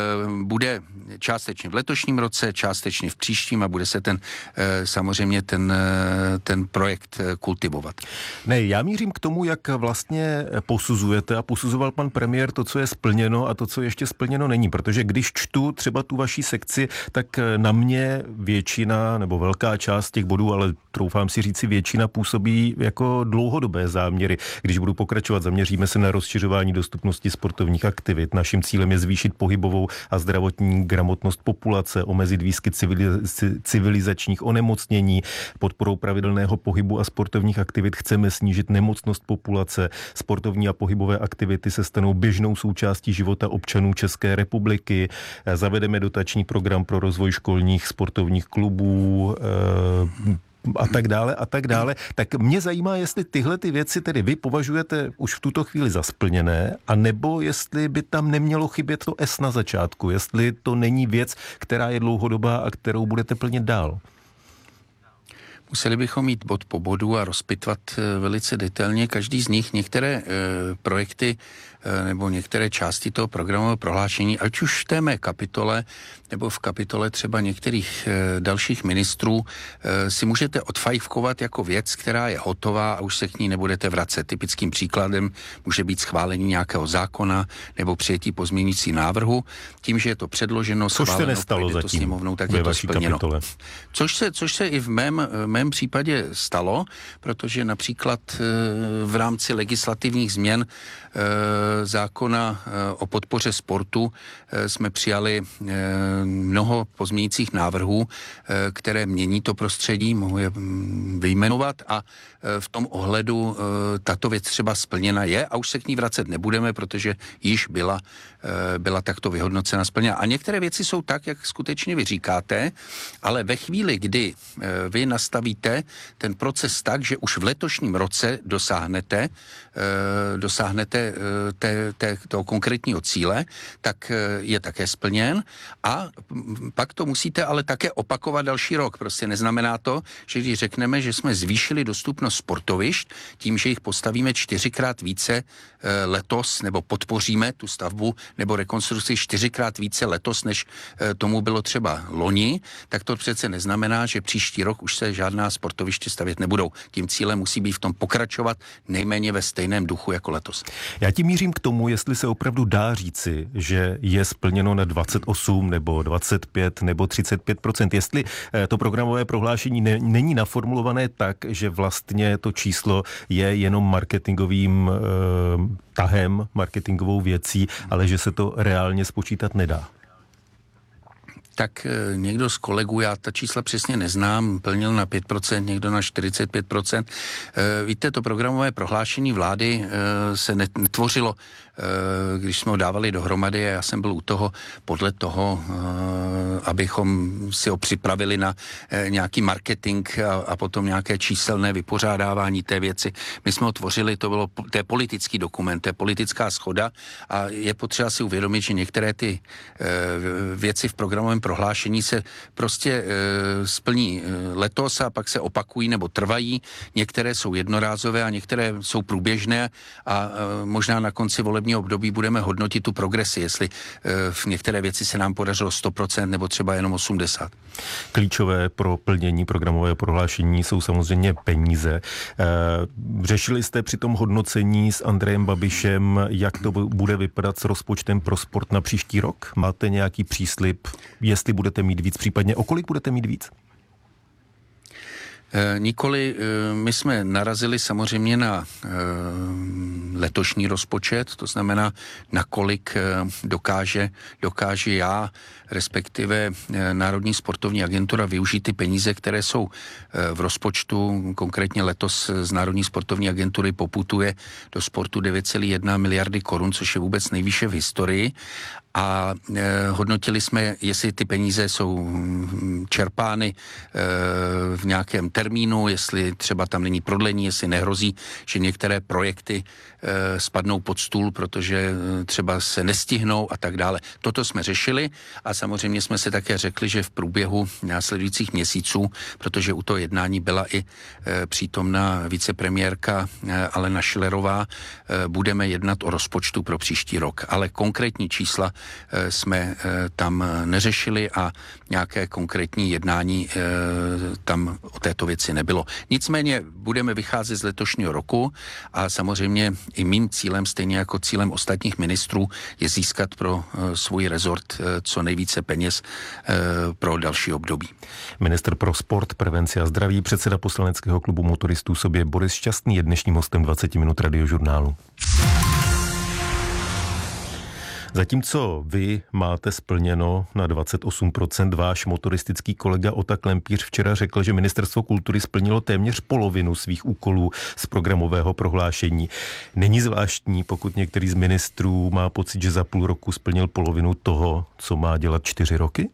bude částečně v letošním roce, částečně v příštím a bude se ten samozřejmě ten, ten projekt kultivovat. Ne, já mířím k tomu, jak vlastně posuzujete a posuzoval pan premiér to, co je splněno a to, co ještě splněno není, protože když čtu třeba tu vaší sekci, tak na mě většina nebo velká část těch bodů, ale troufám si říci většina, působí jako dlouhodobé záměry. Když budu pokračovat, zaměříme se na rozšiřování dostupnosti sportovních aktivit. Naším cílem je zvýšit pohybovou a zdravotní gramotnost populace, omezit výskyt civilizace civilizačních onemocnění, podporou pravidelného pohybu a sportovních aktivit chceme snížit nemocnost populace. Sportovní a pohybové aktivity se stanou běžnou součástí života občanů České republiky. Zavedeme dotační program pro rozvoj školních sportovních klubů, a tak dále, a tak dále. Tak mě zajímá, jestli tyhle ty věci tedy vy považujete už v tuto chvíli za splněné, a nebo jestli by tam nemělo chybět to S na začátku, jestli to není věc, která je dlouhodobá a kterou budete plnit dál. Museli bychom mít bod po bodu a rozpitvat velice detailně každý z nich. Některé e, projekty e, nebo některé části toho programového prohlášení, ať už v té mé kapitole nebo v kapitole třeba některých e, dalších ministrů, e, si můžete odfajfkovat jako věc, která je hotová a už se k ní nebudete vracet. Typickým příkladem může být schválení nějakého zákona nebo přijetí pozměňující návrhu. Tím, že je to předloženo, což schváleno, se nestalo zatím to sněmovnou, tak je to splněno. Což se, což se i v mém, mém mém případě stalo, protože například v rámci legislativních změn zákona o podpoře sportu jsme přijali mnoho pozměňujících návrhů, které mění to prostředí, mohu je vyjmenovat, a v tom ohledu tato věc třeba splněna je a už se k ní vracet nebudeme, protože již byla, byla takto vyhodnocena, splněna. A některé věci jsou tak, jak skutečně vy říkáte, ale ve chvíli, kdy vy nastavíte ten proces tak, že už v letošním roce dosáhnete, dosáhnete té, té, toho konkrétního cíle, tak je také splněn a pak to musíte ale také opakovat další rok. Prostě neznamená to, že když řekneme, že jsme zvýšili dostupnost sportovišť tím, že jich postavíme čtyřikrát více letos, nebo podpoříme tu stavbu nebo rekonstrukci čtyřikrát více letos, než tomu bylo třeba loni, tak to přece neznamená, že příští rok už se žádná sportoviště stavět nebudou. Tím cílem musí být v tom pokračovat nejméně ve stejném duchu jako letos. Já tím mířím k tomu, jestli se opravdu dá říci, že je splněno na dvacet osm nebo dvacet pět nebo třicet pět procent. Jestli to programové prohlášení ne, není naformulované tak, že vlastně to číslo je jenom marketingovým eh, tahem, marketingovou věcí, ale že se to reálně spočítat nedá. Tak někdo z kolegů, já ta čísla přesně neznám, plnil na pět procent, někdo na čtyřicet pět procent. Víte, to programové prohlášení vlády se netvořilo, když jsme ho dávali dohromady, já jsem byl u toho podle toho, abychom si ho připravili na nějaký marketing a, a potom nějaké číselné vypořádávání té věci. My jsme ho tvořili, to bylo to je politický dokument, to je politická shoda a je potřeba si uvědomit, že některé ty věci v programovém prohlášení se prostě e, splní letos a pak se opakují nebo trvají. Některé jsou jednorázové a některé jsou průběžné a e, možná na konci volebního období budeme hodnotit tu progresi, jestli e, v některé věci se nám podařilo sto procent nebo třeba jenom osmdesát procent. Klíčové pro plnění programového prohlášení jsou samozřejmě peníze. E, řešili jste při tom hodnocení s Andrejem Babišem, jak to bude vypadat s rozpočtem pro sport na příští rok? Máte nějaký příslib, jestli budete mít víc, případně o kolik budete mít víc? E, nikoli, e, my jsme narazili samozřejmě na e, letošní rozpočet, to znamená, nakolik e, dokáže, dokáže já, respektive e, Národní sportovní agentura využít ty peníze, které jsou e, v rozpočtu. Konkrétně letos z Národní sportovní agentury poputuje do sportu devět celá jedna miliardy korun, což je vůbec nejvýše v historii. A e, hodnotili jsme, jestli ty peníze jsou čerpány e, v nějakém termínu, jestli třeba tam není prodlení, jestli nehrozí, že některé projekty e, spadnou pod stůl, protože třeba se nestihnou a tak dále. Toto jsme řešili a samozřejmě jsme se také řekli, že v průběhu následujících měsíců, protože u toho jednání byla i e, přítomná vicepremiérka e, Alena Schillerová, e, budeme jednat o rozpočtu pro příští rok. Ale konkrétní čísla jsme tam neřešili a nějaké konkrétní jednání tam o této věci nebylo. Nicméně budeme vycházet z letošního roku a samozřejmě i mým cílem, stejně jako cílem ostatních ministrů, je získat pro svůj rezort co nejvíce peněz pro další období. Ministr pro sport, prevenci a zdraví, předseda poslaneckého klubu motoristů Sobě Boris Šťastný je dnešním hostem dvacet minut Radiožurnálu. Zatímco vy máte splněno na dvacet osm procent, váš motoristický kolega Ota Klempíř včera řekl, že Ministerstvo kultury splnilo téměř polovinu svých úkolů z programového prohlášení. Není zvláštní, pokud některý z ministrů má pocit, že za půl roku splnil polovinu toho, co má dělat čtyři roky?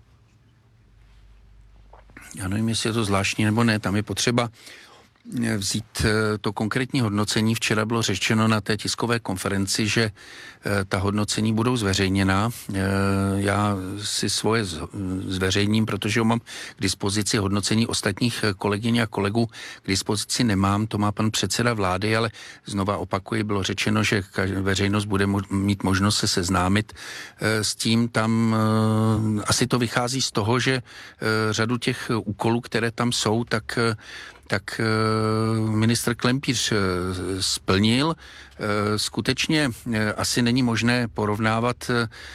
Já nevím, jestli je to zvláštní nebo ne, tam je potřeba vzít to konkrétní hodnocení. Včera bylo řečeno na té tiskové konferenci, že ta hodnocení budou zveřejněna. Já si svoje zveřejním, protože ho mám k dispozici. Hodnocení ostatních kolegyň a kolegů k dispozici nemám. To má pan předseda vlády, ale znova opakuji, bylo řečeno, že veřejnost bude mít možnost se seznámit s tím. Tam asi to vychází z toho, že řadu těch úkolů, které tam jsou, tak tak ministr Klempíř splnil. skutečně asi není možné porovnávat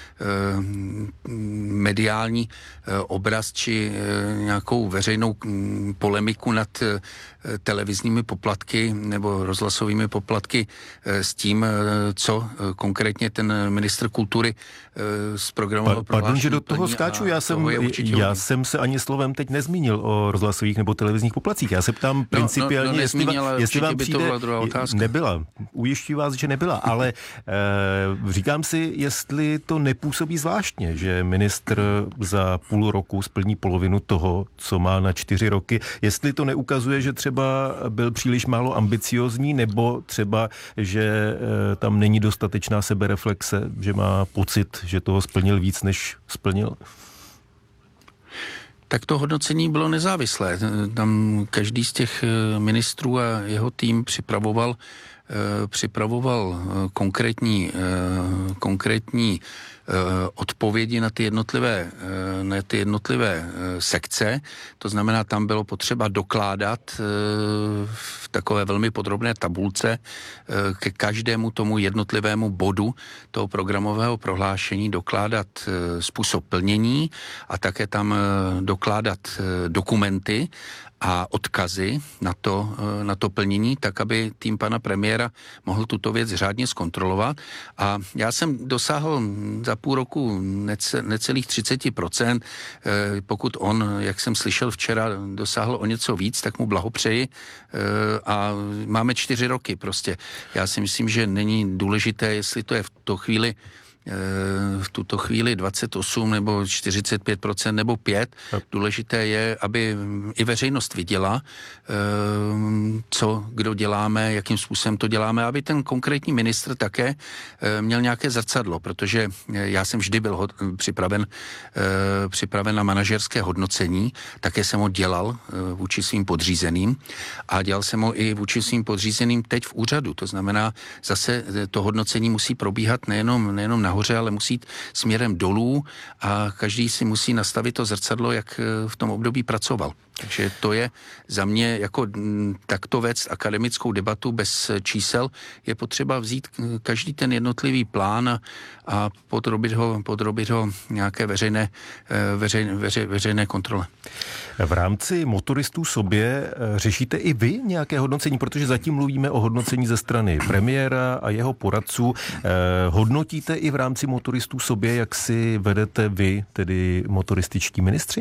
mediální obraz či nějakou veřejnou polemiku nad televizními poplatky nebo rozhlasovými poplatky s tím, co konkrétně ten ministr kultury z programového Pa, Pardon, že do toho plní, skáču, já jsem, já jsem se ani slovem teď nezmínil o rozhlasových nebo televizních poplatcích. Já se ptám principiálně, no, no, jestli, jestli vám přijde... Nebyla, ujišťuji vás, že nebyla, ale e, říkám si, jestli to nepůsobí zvláštně, že ministr za půl roku splní polovinu toho, co má na čtyři roky. Jestli to neukazuje, že třeba byl příliš málo ambiciózní, nebo třeba, že e, tam není dostatečná sebereflexe, že má pocit, že toho splnil víc, než splnil? Tak to hodnocení bylo nezávislé. Tam každý z těch ministrů a jeho tým připravoval, připravoval konkrétní, konkrétní odpovědi na ty jednotlivé, na ty jednotlivé sekce. To znamená, tam bylo potřeba dokládat v takové velmi podrobné tabulce ke každému tomu jednotlivému bodu toho programového prohlášení dokládat způsob plnění a také tam dokládat dokumenty a odkazy na to, na to plnění, tak aby tým pana premiéra mohl tuto věc řádně zkontrolovat. A já jsem dosáhl za půl roku nece, necelých třicet procent. Pokud on, jak jsem slyšel včera, dosáhl o něco víc, tak mu blahopřeji. A máme čtyři roky prostě. Já si myslím, že není důležité, jestli to je v tu chvíli v tuto chvíli dvacet osm nebo čtyřicet pět procent nebo pět. Důležité je, aby i veřejnost viděla, co, kdo děláme, jakým způsobem to děláme, aby ten konkrétní ministr také měl nějaké zrcadlo, protože já jsem vždy byl připraven, připraven na manažerské hodnocení, také jsem ho dělal vůči svým podřízeným a dělal jsem ho i vůči svým podřízeným teď v úřadu. To znamená, zase to hodnocení musí probíhat nejenom, nejenom na nahoře, ale musí jít směrem dolů a každý si musí nastavit to zrcadlo, jak v tom období pracoval. Takže to je za mě jako takto vést akademickou debatu bez čísel. Je potřeba vzít každý ten jednotlivý plán a, a podrobit ho, podrobit ho nějaké veřejné, veřejné, veře, veřejné kontrole. V rámci motoristů sobě řešíte i vy nějaké hodnocení, protože zatím mluvíme o hodnocení ze strany premiéra a jeho poradců. Hodnotíte i v rámci motoristů sobě, jak si vedete vy, tedy motorističtí ministři?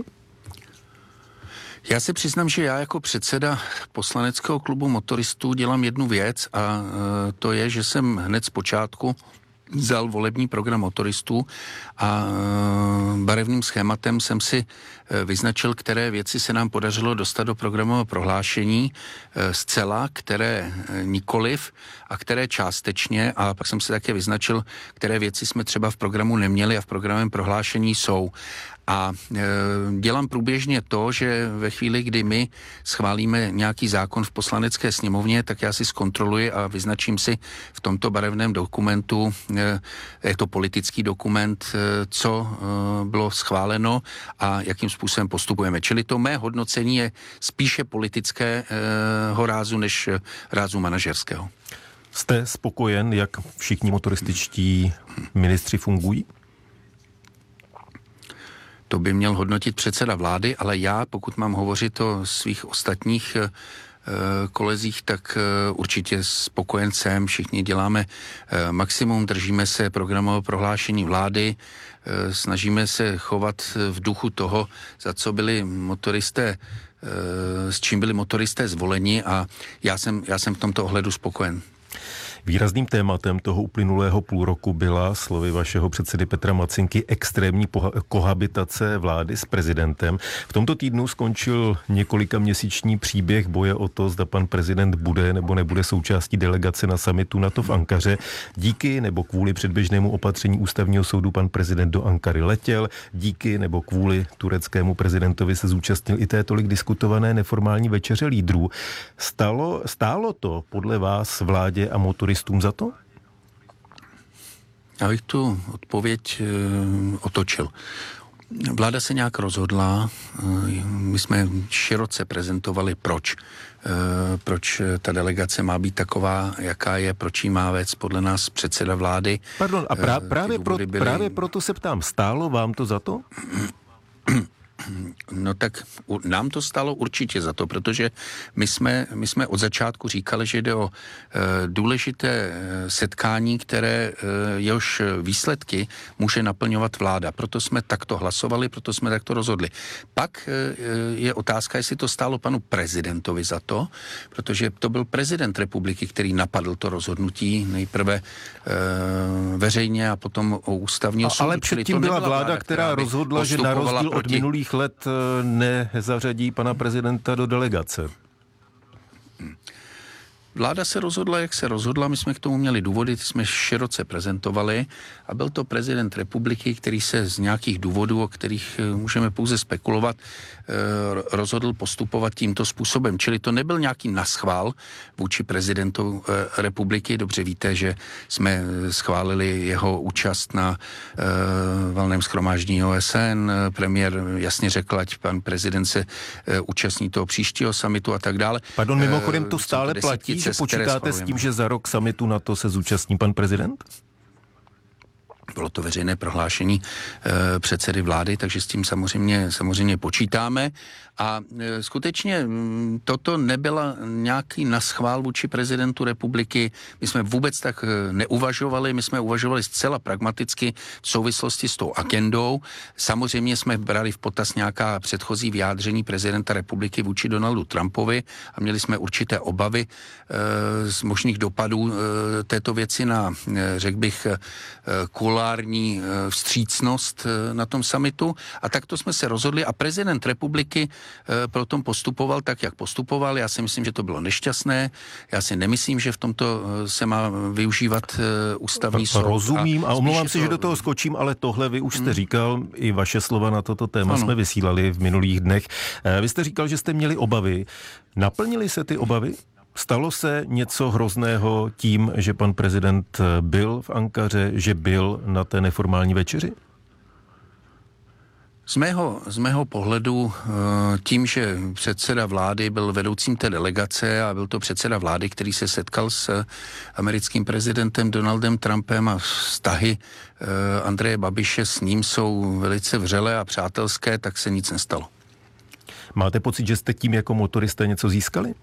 Já se přiznám, že já jako předseda poslaneckého klubu motoristů dělám jednu věc a to je, že jsem hned z počátku vzal volební program motoristů a barevným schématem jsem si vyznačil, které věci se nám podařilo dostat do programového prohlášení zcela, které nikoliv a které částečně, a pak jsem si také vyznačil, které věci jsme třeba v programu neměli a v programovém prohlášení jsou. A e, dělám průběžně to, že ve chvíli, kdy my schválíme nějaký zákon v poslanecké sněmovně, tak já si zkontroluji a vyznačím si v tomto barevném dokumentu, e, je to politický dokument, e, co e, bylo schváleno a jakým způsobem postupujeme. Čili to mé hodnocení je spíše politického rázu než rázu manažerského. Jste spokojen, jak všichni motorističtí ministři fungují? To by měl hodnotit předseda vlády, ale já, pokud mám hovořit o svých ostatních e, kolezích, tak e, určitě spokojen jsem, všichni děláme e, maximum, držíme se programového prohlášení vlády, e, snažíme se chovat v duchu toho, za co byli motoristé, e, s čím byli motoristé zvoleni a já jsem, já jsem v tomto ohledu spokojen. Výrazným tématem toho uplynulého půl roku byla, slovy vašeho předsedy Petra Macinky, extrémní kohabitace vlády s prezidentem. V tomto týdnu skončil několika měsíční příběh boje o to, zda pan prezident bude nebo nebude součástí delegace na summitu NATO v Ankaře. Díky nebo kvůli předběžnému opatření ústavního soudu pan prezident do Ankary letěl. Díky nebo kvůli tureckému prezidentovi se zúčastnil i té tolik diskutované neformální večeře lídrů. Stalo, stálo to podle vás vládě a motoristům za to? Já bych tu odpověď e, otočil. Vláda se nějak rozhodla, my jsme široce prezentovali, proč. Proč ta delegace má být taková, jaká je, proč jí má vést podle nás předseda vlády. Pardon, a prá- právě, pro, byly... právě proto se ptám, stálo vám to za to? No tak nám to stalo určitě za to, protože my jsme, my jsme od začátku říkali, že jde o e, důležité setkání, které e, jehož výsledky může naplňovat vláda. Proto jsme takto hlasovali, proto jsme takto rozhodli. Pak e, je otázka, jestli to stálo panu prezidentovi za to, protože to byl prezident republiky, který napadl to rozhodnutí nejprve e, veřejně a potom o ústavního soudu. Ale předtím byla vláda, vláda, která rozhodla, že na rozdíl proti... od minulých let nezařadí pana prezidenta do delegace. Vláda se rozhodla, jak se rozhodla, my jsme k tomu měli důvody, ty jsme široce prezentovali a byl to prezident republiky, který se z nějakých důvodů, o kterých můžeme pouze spekulovat, rozhodl postupovat tímto způsobem. Čili to nebyl nějaký naschvál vůči prezidentu republiky. Dobře víte, že jsme schválili jeho účast na valném shromáždění O S N. Premiér jasně řekl, ať pan prezident se účastní toho příštího summitu a tak dále. Pardon, mimochodem to stále platí, že počítáte s tím, že za rok summitu NATO se zúčastní pan prezident? Bylo to veřejné prohlášení e, předsedy vlády, takže s tím samozřejmě, samozřejmě počítáme. A e, skutečně m, toto nebyla nějaký naschvál vůči prezidentu republiky. My jsme vůbec tak e, neuvažovali, my jsme uvažovali zcela pragmaticky v souvislosti s tou agendou. Samozřejmě jsme brali v potaz nějaká předchozí vyjádření prezidenta republiky vůči Donaldu Trumpovi a měli jsme určité obavy e, z možných dopadů e, této věci na, e, řekl bych, e, kulární e, vstřícnost e, na tom summitu. A takto jsme se rozhodli a prezident republiky pro tom postupoval tak, jak postupoval. Já si myslím, že to bylo nešťastné. Já si nemyslím, že v tomto se má využívat ústavní soud. Rozumím a, a omlouvám se, to... že do toho skočím, ale tohle vy už jste hmm. říkal, i vaše slova na toto téma ano. jsme vysílali v minulých dnech. Vy jste říkal, že jste měli obavy. Naplnily se ty obavy? Stalo se něco hrozného tím, že pan prezident byl v Ankaře, že byl na té neformální večeři? Z mého, z mého pohledu tím, že předseda vlády byl vedoucím té delegace a byl to předseda vlády, který se setkal s americkým prezidentem Donaldem Trumpem a vztahy Andreje Babiše s ním jsou velice vřelé a přátelské, tak se nic nestalo. Máte pocit, že jste tím jako motoristé něco získali?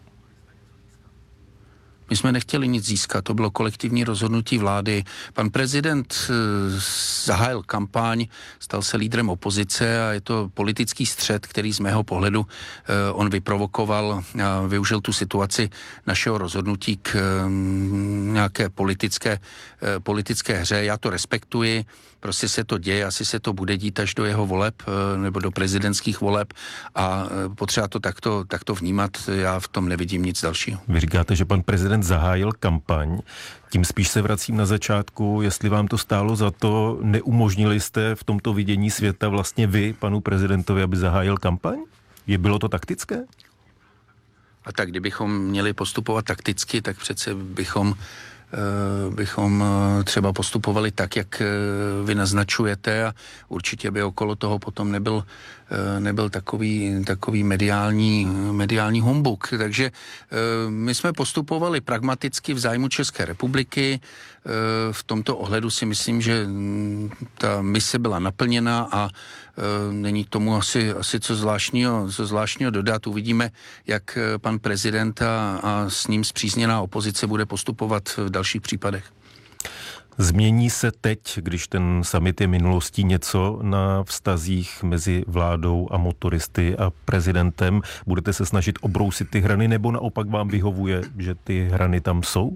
My jsme nechtěli nic získat, to bylo kolektivní rozhodnutí vlády. Pan prezident zahájil kampaň, stal se lídrem opozice a je to politický střet, který z mého pohledu on vyprovokoval a využil tu situaci našeho rozhodnutí k nějaké politické, politické hře. Já to respektuji, prostě se to děje, asi se to bude dít až do jeho voleb nebo do prezidentských voleb a potřeba to takto, takto vnímat. Já v tom nevidím nic dalšího. Vy říkáte, že pan prezident zahájil kampaň. Tím spíš se vracím na začátku, jestli vám to stálo za to, neumožnili jste v tomto vidění světa vlastně vy, panu prezidentovi, aby zahájil kampaň? Je bylo to taktické? A tak kdybychom měli postupovat takticky, tak přece bychom bychom třeba postupovali tak, jak vy naznačujete a určitě by okolo toho potom nebyl, nebyl takový, takový mediální, mediální humbuk. Takže my jsme postupovali pragmaticky v zájmu České republiky. V tomto ohledu si myslím, že ta mise byla naplněna a není k tomu asi, asi co zvláštního, co zvláštního dodat. Uvidíme, jak pan prezident a, a s ním spřízněná opozice bude postupovat v dalších případech. Změní se teď, když ten summit je minulostí, něco na vztazích mezi vládou a motoristy a prezidentem? Budete se snažit obrousit ty hrany, nebo naopak vám vyhovuje, že ty hrany tam jsou?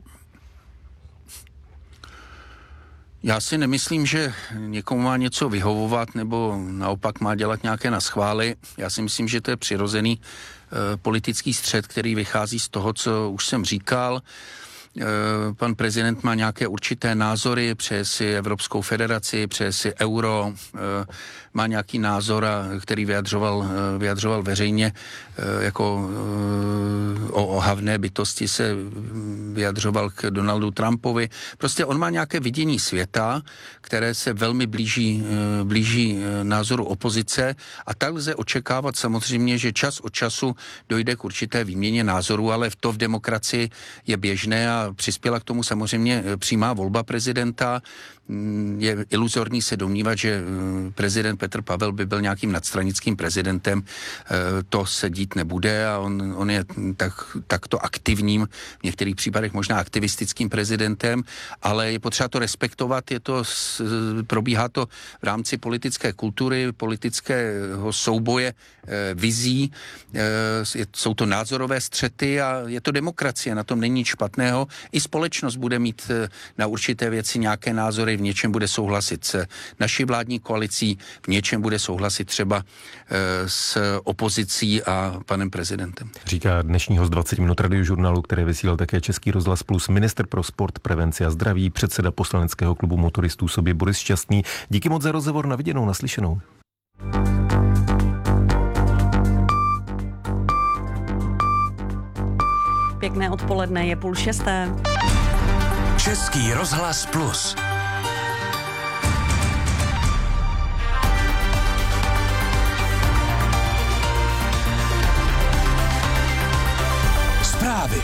Já si nemyslím, že někomu má něco vyhovovat nebo naopak má dělat nějaké naschvály. Já si myslím, že to je přirozený e, politický střet, který vychází z toho, co už jsem říkal. pan prezident má nějaké určité názory, přeje si Evropskou federaci, přeje si euro, má nějaký názor, který vyjadřoval, vyjadřoval veřejně jako o ohavné bytosti se vyjadřoval k Donaldu Trumpovi. Prostě on má nějaké vidění světa, které se velmi blíží, blíží názoru opozice a tak lze očekávat samozřejmě, že čas od času dojde k určité výměně názorů, ale to v demokracii je běžné a přispěla k tomu samozřejmě přímá volba prezidenta. Je iluzorní se domnívat, že prezident Petr Pavel by byl nějakým nadstranickým prezidentem. To se dít nebude a on, on je tak, takto aktivním, v některých případech možná aktivistickým prezidentem, ale je potřeba to respektovat, je to, probíhá to v rámci politické kultury, politického souboje vizí, jsou to názorové střety a je to demokracie, na tom není nic špatného. I společnost bude mít na určité věci nějaké názory, v něčem bude souhlasit s naší vládní koalicí, v něčem bude souhlasit třeba s opozicí a panem prezidentem. Říká dnešní host dvacet minut radiožurnálu, které vysílal také Český rozhlas Plus, ministr pro sport, prevenci a zdraví, předseda poslaneckého klubu motoristů Sobě Boris Šťastný. Díky moc za rozhovor, na viděnou, naslyšenou. Pěkné odpoledne, je půl šesté. Český rozhlas Plus. Zprávy.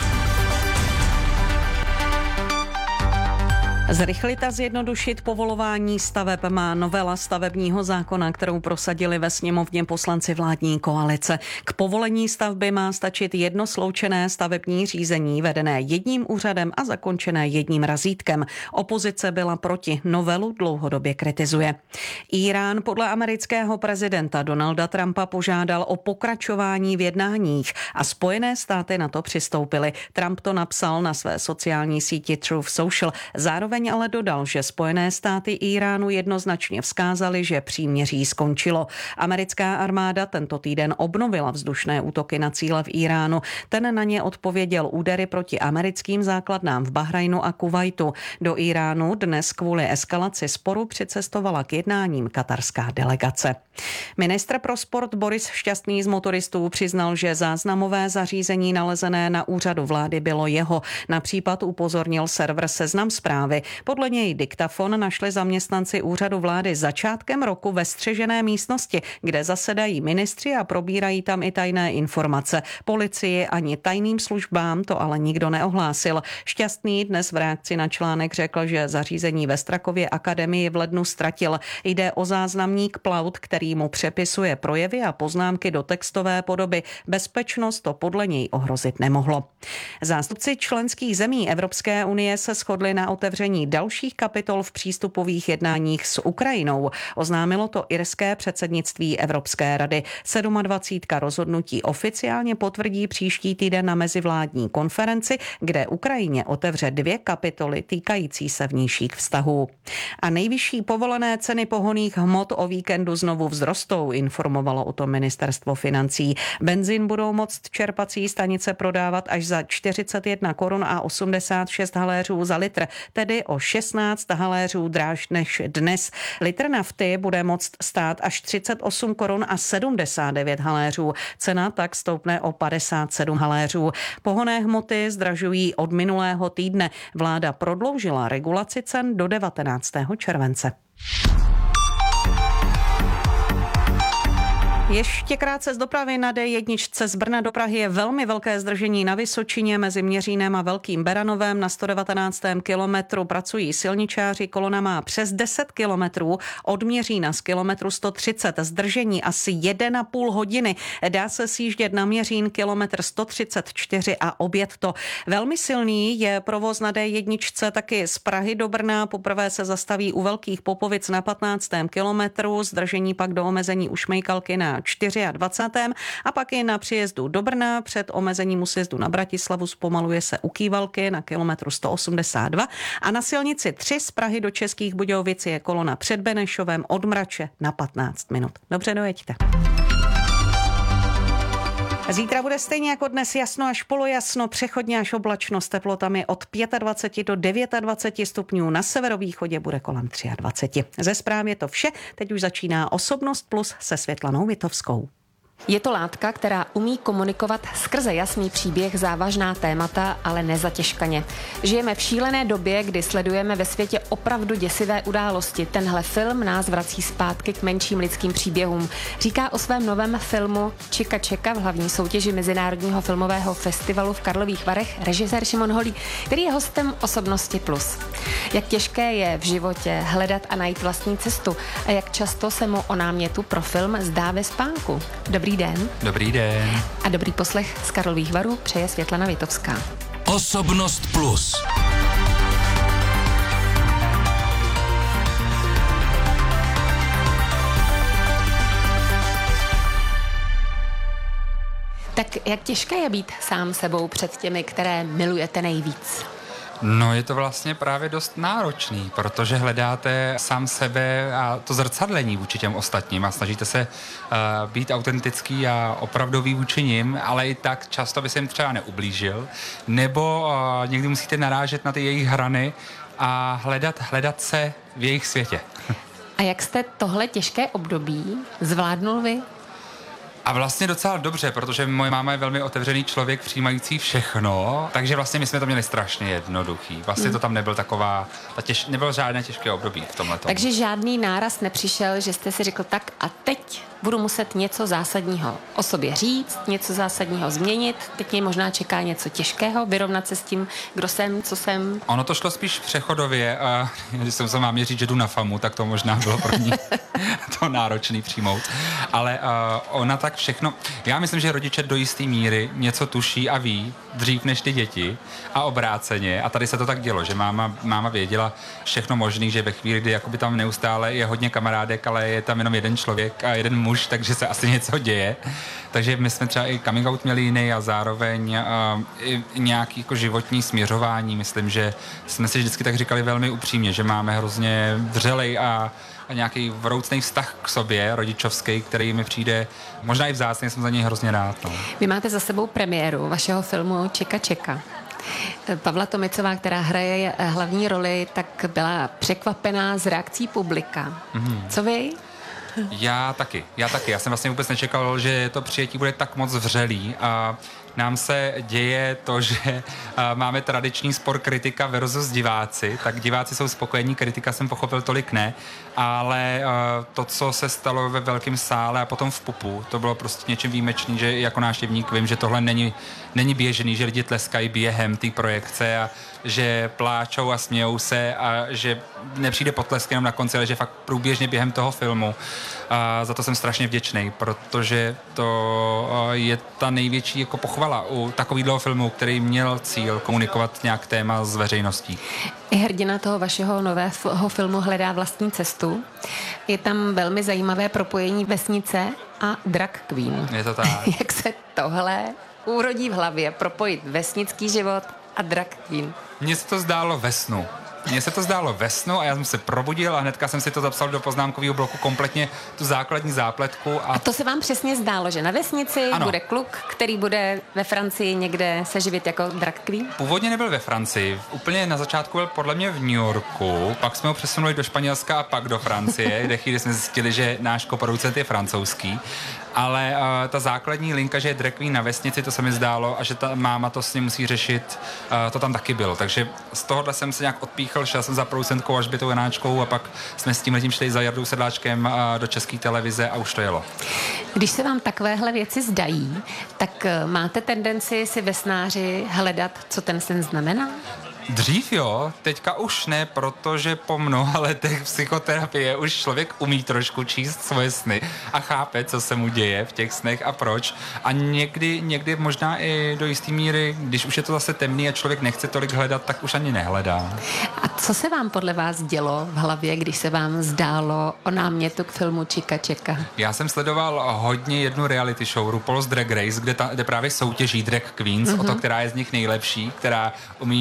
Zrychlit a zjednodušit povolování staveb má novela stavebního zákona, kterou prosadili ve sněmovně poslanci vládní koalice. K povolení stavby má stačit jedno sloučené stavební řízení vedené jedním úřadem a zakončené jedním razítkem. Opozice byla proti, novelu dlouhodobě kritizuje. Irán podle amerického prezidenta Donalda Trumpa požádal o pokračování v jednáních a Spojené státy na to přistoupily. Trump to napsal na své sociální síti Truth Social. Zároveň ale dodal, že Spojené státy Iránu jednoznačně vzkázaly, že příměří skončilo. Americká armáda tento týden obnovila vzdušné útoky na cíle v Iránu. Ten na ně odpověděl údery proti americkým základnám v Bahrajnu a Kuvajtu. Do Iránu dnes kvůli eskalaci sporu přicestovala k jednáním katarská delegace. Ministr pro sport Boris Šťastný z motoristů přiznal, že záznamové zařízení nalezené na úřadu vlády bylo jeho. Na případ upozornil server Seznam Zprávy. Podle něj diktafon našli zaměstnanci úřadu vlády začátkem roku ve střežené místnosti, kde zasedají ministři a probírají tam i tajné informace. Policii ani tajným službám to ale nikdo neohlásil. Šťastný dnes v reakci na článek řekl, že zařízení ve Strakově akademii v lednu ztratil. Jde o záznamník Plaut, který mu přepisuje projevy a poznámky do textové podoby. Bezpečnost to podle něj ohrozit nemohlo. Zástupci členských zemí Evropské unie se shodli na otevření dalších kapitol v přístupových jednáních s Ukrajinou. Oznámilo to irské předsednictví Evropské rady. dvacet rozhodnutí oficiálně potvrdí příští týden na mezivládní konferenci, kde Ukrajině otevře dvě kapitoly týkající se vnějších vztahů. A nejvyšší povolené ceny pohonných hmot o víkendu znovu vzrostou, informovalo o tom ministerstvo financí. Benzin budou moct čerpací stanice prodávat až za čtyřicet jedna korun a osmdesát šest haléřů za litr, tedy o šestnáct haléřů dráž než dnes. Litr nafty bude moct stát až třicet osm korun a sedmdesát devět haléřů. Cena tak stoupne o padesát sedm haléřů. Pohonné hmoty zdražují od minulého týdne. Vláda prodloužila regulaci cen do devatenáctého července. Ještě krátce z dopravy na D jedna z Brna do Prahy je velmi velké zdržení na Vysočině mezi Měřínem a Velkým Beranovem. Na sto devatenáctém kilometru pracují silničáři, kolona má přes deset kilometrů, od Měřína z kilometru sto třicet, zdržení asi jedna a půl hodiny. Dá se sjíždět na Měřín kilometr sto třicet čtyři a objet to. Velmi silný je provoz na D jedna taky z Prahy do Brna. Poprvé se zastaví u Velkých Popovic na patnáctém kilometru, zdržení pak do omezení u Šmejkalky na dvacátém čtvrtém a pak i na příjezdu do Brna. Před omezením u sjezdu na Bratislavu zpomaluje se u Kývalky na kilometru sto osmdesát dva a na silnici tři z Prahy do Českých Budějovic je kolona před Benešovem od Mrače na patnáct minut. Dobře, dojeďte. Zítra bude stejně jako dnes jasno až polojasno, přechodně až oblačno s teplotami od dvacet pět do dvacet devět stupňů. Na severovýchodě bude kolem dvacet tři. Ze zpráv je to vše. Teď už začíná Osobnost plus se Světlanou Vitovskou. Je to látka, která umí komunikovat skrze jasný příběh závažná témata, ale nezatěžkaně. Žijeme v šílené době, kdy sledujeme ve světě opravdu děsivé události. Tenhle film nás vrací zpátky k menším lidským příběhům. Říká o svém novém filmu Čika Čeka v hlavní soutěži Mezinárodního filmového festivalu v Karlových Varech režisér Šimon Holý, který je hostem Osobnosti plus. Jak těžké je v životě hledat a najít vlastní cestu a jak často se mu o námětu pro film zdá ve spánku. Dobrý den. Dobrý den. A dobrý poslech z Karlových Varů přeje Světlana Vitovská. Osobnost plus. Tak jak těžké je být sám sebou před těmi, které milujete nejvíc? No je to vlastně právě dost náročný, protože hledáte sám sebe a to zrcadlení vůči těm ostatním a snažíte se uh, být autentický a opravdový vůči nim, ale i tak často by se jim třeba neublížil, nebo uh, někdy musíte narážet na ty jejich hrany a hledat, hledat se v jejich světě. A jak jste tohle těžké období zvládnul vy? A vlastně docela dobře, protože moje máma je velmi otevřený člověk, přijímající všechno, takže vlastně my jsme to měli strašně jednoduchý. Vlastně mm. to tam nebyl taková, ta těž, nebylo žádné těžké období v tomhletom. Takže žádný náraz nepřišel, že jste si řekl tak a teď budu muset něco zásadního o sobě říct, něco zásadního změnit, teď mě možná čeká něco těžkého, vyrovnat se s tím, kdo jsem, co jsem. Ono to šlo spíš přechodově a když jsem se mámě říct, že jdu na famu, tak to možná bylo pro ní to náročný přijmout. Ale uh, ona tak všechno, já myslím, že rodiče do jisté míry něco tuší a ví dřív než ty děti a obráceně. A tady se to tak dělo, že máma, máma věděla všechno možný, že ve chvíli, kdy jakoby tam neustále je hodně kamarádek, ale je tam jenom jeden člověk a jeden muž, takže se asi něco děje. Takže my jsme třeba i coming out měli jiný a zároveň uh, i nějaký jako životní směřování. Myslím, že jsme si vždycky tak říkali velmi upřímně, že máme hrozně vřelej a a nějaký vroucný vztah k sobě, rodičovský, který mi přijde možná i vzácný, jsem za něj hrozně rád. No. Vy máte za sebou premiéru vašeho filmu Čika Čeka. Pavla Tomicová, která hraje hlavní roli, tak byla překvapená z reakcí publika. Mm. Co vy? Já taky, já taky. Já jsem vlastně vůbec nečekal, že to přijetí bude tak moc vřelý a nám se děje to, že uh, máme tradiční spor kritika versus diváci, tak diváci jsou spokojení, kritika jsem pochopil tolik ne, ale uh, to, co se stalo ve velkém sále a potom v pupu, to bylo prostě něčím výjimečný, že jako návštěvník vím, že tohle není, není běžný, že lidi tleskají během té projekce a že pláčou a smějou se a že nepřijde potlesk jenom na konci, ale že fakt průběžně během toho filmu. A za to jsem strašně vděčný, protože to je ta největší jako pochvala u takového filmu, který měl cíl komunikovat nějak téma s veřejností. I hrdina toho vašeho nového filmu hledá vlastní cestu. Je tam velmi zajímavé propojení vesnice a drag queen. Je to tak. Jak se tohle urodí v hlavě, propojit vesnický život a drag queen? Mně se to zdálo ve snu. Mně se to zdálo ve snu a já jsem se probudil a hnedka jsem si to zapsal do poznámkového bloku kompletně tu základní zápletku. A, a to se vám přesně zdálo, že na vesnici ano. bude kluk, který bude ve Francii někde se živit jako drag queen? Původně nebyl ve Francii. Úplně na začátku byl podle mě v New Yorku, pak jsme ho přesunuli do Španělska a pak do Francie, kde chvíli jsme zjistili, že náš koproducent je francouzský. Ale uh, ta základní linka, že je drag queen na vesnici, to se mi zdálo a že ta máma to s ním musí řešit, uh, to tam taky bylo. Takže z tohohle jsem se nějak odpíchl, šel jsem za producentkou Alžbětou Janáčkou a pak jsme s tím letím šli za Jardou Sedláčkem uh, do České televize a už to jelo. Když se vám takovéhle věci zdají, tak uh, máte tendenci si ve snáři hledat, co ten sen znamená? Dřív jo, teďka už ne, protože po mnoha letech psychoterapie už člověk umí trošku číst svoje sny a chápe, co se mu děje v těch snech a proč. A někdy, někdy možná i do jisté míry, když už je to zase temný a člověk nechce tolik hledat, tak už ani nehledá. A co se vám podle vás dělo v hlavě, když se vám zdálo o námětu k filmu Čika Čeka? Já jsem sledoval hodně jednu reality show RuPaul's Drag Race, kde, ta, kde právě soutěží drag queens mm-hmm. o to, která je z nich nejlepší, která umí uh,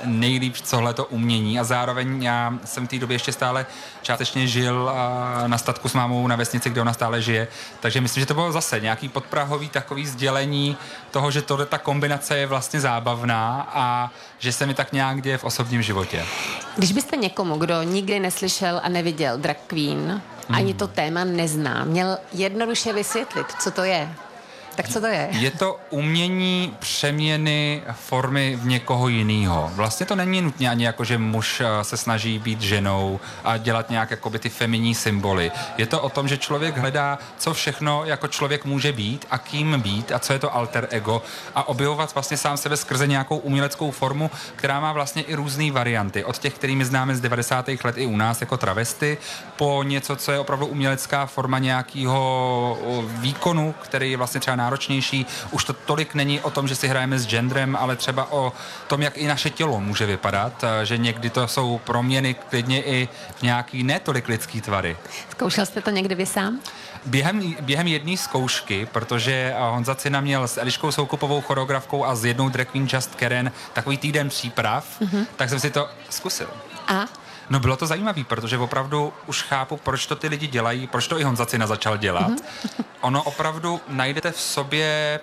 nejlíp tohleto umění a zároveň já jsem v té době ještě stále částečně žil na statku s mámou na vesnici, kde ona stále žije, takže myslím, že to bylo zase nějaký podprahový takový sdělení toho, že tohle ta kombinace je vlastně zábavná a že se mi tak nějak děje v osobním životě. Když byste někomu, kdo nikdy neslyšel a neviděl Drag Queen, hmm. ani to téma nezná, měl jednoduše vysvětlit, co to je, tak co to je? Je to umění přeměny formy v někoho jiného. Vlastně to není nutně ani jako, že muž se snaží být ženou a dělat nějak jakoby ty feminní symboly. Je to o tom, že člověk hledá, co všechno jako člověk může být a kým být a co je to alter ego a objevovat vlastně sám sebe skrze nějakou uměleckou formu, která má vlastně i různé varianty. Od těch, kterými známe z devadesátých let i u nás jako travesty, po něco, co je opravdu umělecká forma nějakého výkonu, který je vlastně třeba náročnější. Už to tolik není o tom, že si hrajeme s genderem, ale třeba o tom, jak i naše tělo může vypadat, že někdy to jsou proměny klidně i v nějaký netolik lidský tvary. Zkoušel jste to někdy vy sám? Během, během jedné zkoušky, protože Honza Cina měl s Eliškou Soukupovou choreografkou a s jednou drag queen Just Karen takový týden příprav, mm-hmm. tak jsem si to zkusil. A? No bylo to zajímavé, protože opravdu už chápu, proč to ty lidi dělají, proč to i Honza Cina začal dělat. Mm-hmm. Ono opravdu najdete v sobě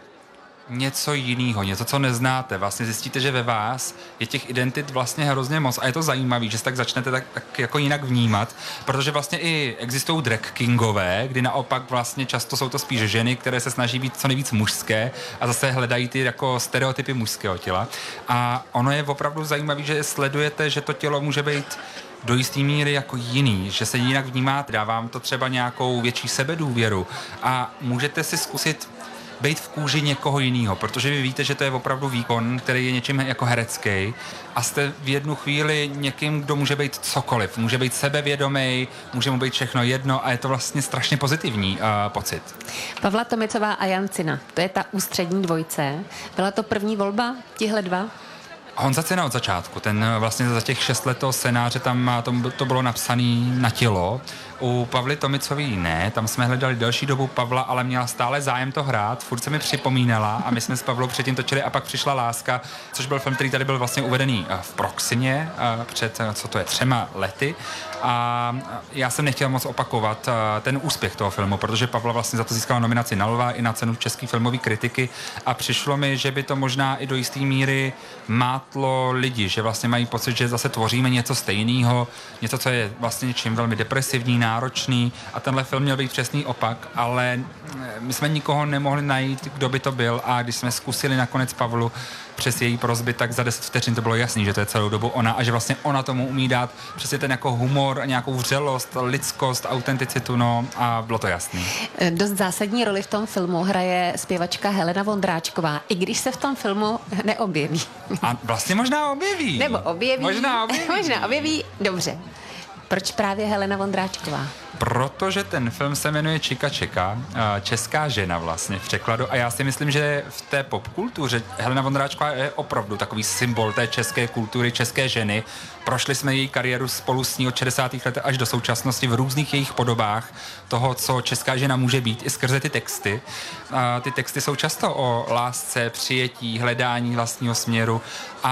něco jiného, něco, co neznáte. Vlastně zjistíte, že ve vás je těch identit vlastně hrozně moc a je to zajímavé, že se tak začnete tak, tak jako jinak vnímat, protože vlastně i existují drag kingové, kdy naopak vlastně často jsou to spíš ženy, které se snaží být co nejvíc mužské a zase hledají ty jako stereotypy mužského těla. A ono je opravdu zajímavé, že sledujete, že to tělo může být do jistý míry jako jiný, že se jinak vnímáte, dává vám to třeba nějakou větší sebedůvěru a můžete si zkusit být v kůži někoho jiného, protože vy víte, že to je opravdu výkon, který je něčím jako herecký a jste v jednu chvíli někým, kdo může být cokoliv. Může být sebevědomý, může mu být všechno jedno a je to vlastně strašně pozitivní uh, pocit. Pavla Tomicová a Jan Cina, to je ta ústřední dvojce. Byla to první volba, tihle dva? Honza Cina od začátku, ten vlastně za těch šest let toho scénáře tam to, to bylo napsané na tělo. U Pavly Tomicový ne, tam jsme hledali delší dobu Pavla, ale měla stále zájem to hrát, furt se mi připomínala a my jsme s Pavlou předtím točili a pak přišla Láska, což byl film, který tady byl vlastně uvedený v Proximě před, co to je, třema lety a já jsem nechtěl moc opakovat ten úspěch toho filmu, protože Pavla vlastně za to získala nominaci na Lva i na cenu české filmové kritiky a přišlo mi, že by to možná i do jisté míry mátlo lidi, že vlastně mají pocit, že zase tvoříme něco stejného, něco, co je vlastně něčím velmi depresivní, náročný a tenhle film měl být přesný opak, ale my jsme nikoho nemohli najít, kdo by to byl a když jsme zkusili nakonec Pavlu přes její prosby, tak za deset vteřin to bylo jasný, že to je celou dobu ona a že vlastně ona tomu umí dát přesně ten jako humor, nějakou vřelost, lidskost, autenticitu, no a bylo to jasný. Dost zásadní roli v tom filmu hraje zpěvačka Helena Vondráčková, i když se v tom filmu neobjeví. A vlastně možná objeví. Nebo objeví. Možná objeví. Možná objeví, dobře. Proč právě Helena Vondráčková? Protože ten film se jmenuje Čika Čeka, česká žena vlastně v překladu a já si myslím, že v té popkultuře Helena Vondráčková je opravdu takový symbol té české kultury, české ženy. Prošli jsme její kariéru spolu s ní od šedesátých let až do současnosti v různých jejich podobách toho, co česká žena může být i skrze ty texty. A ty texty jsou často o lásce, přijetí, hledání vlastního směru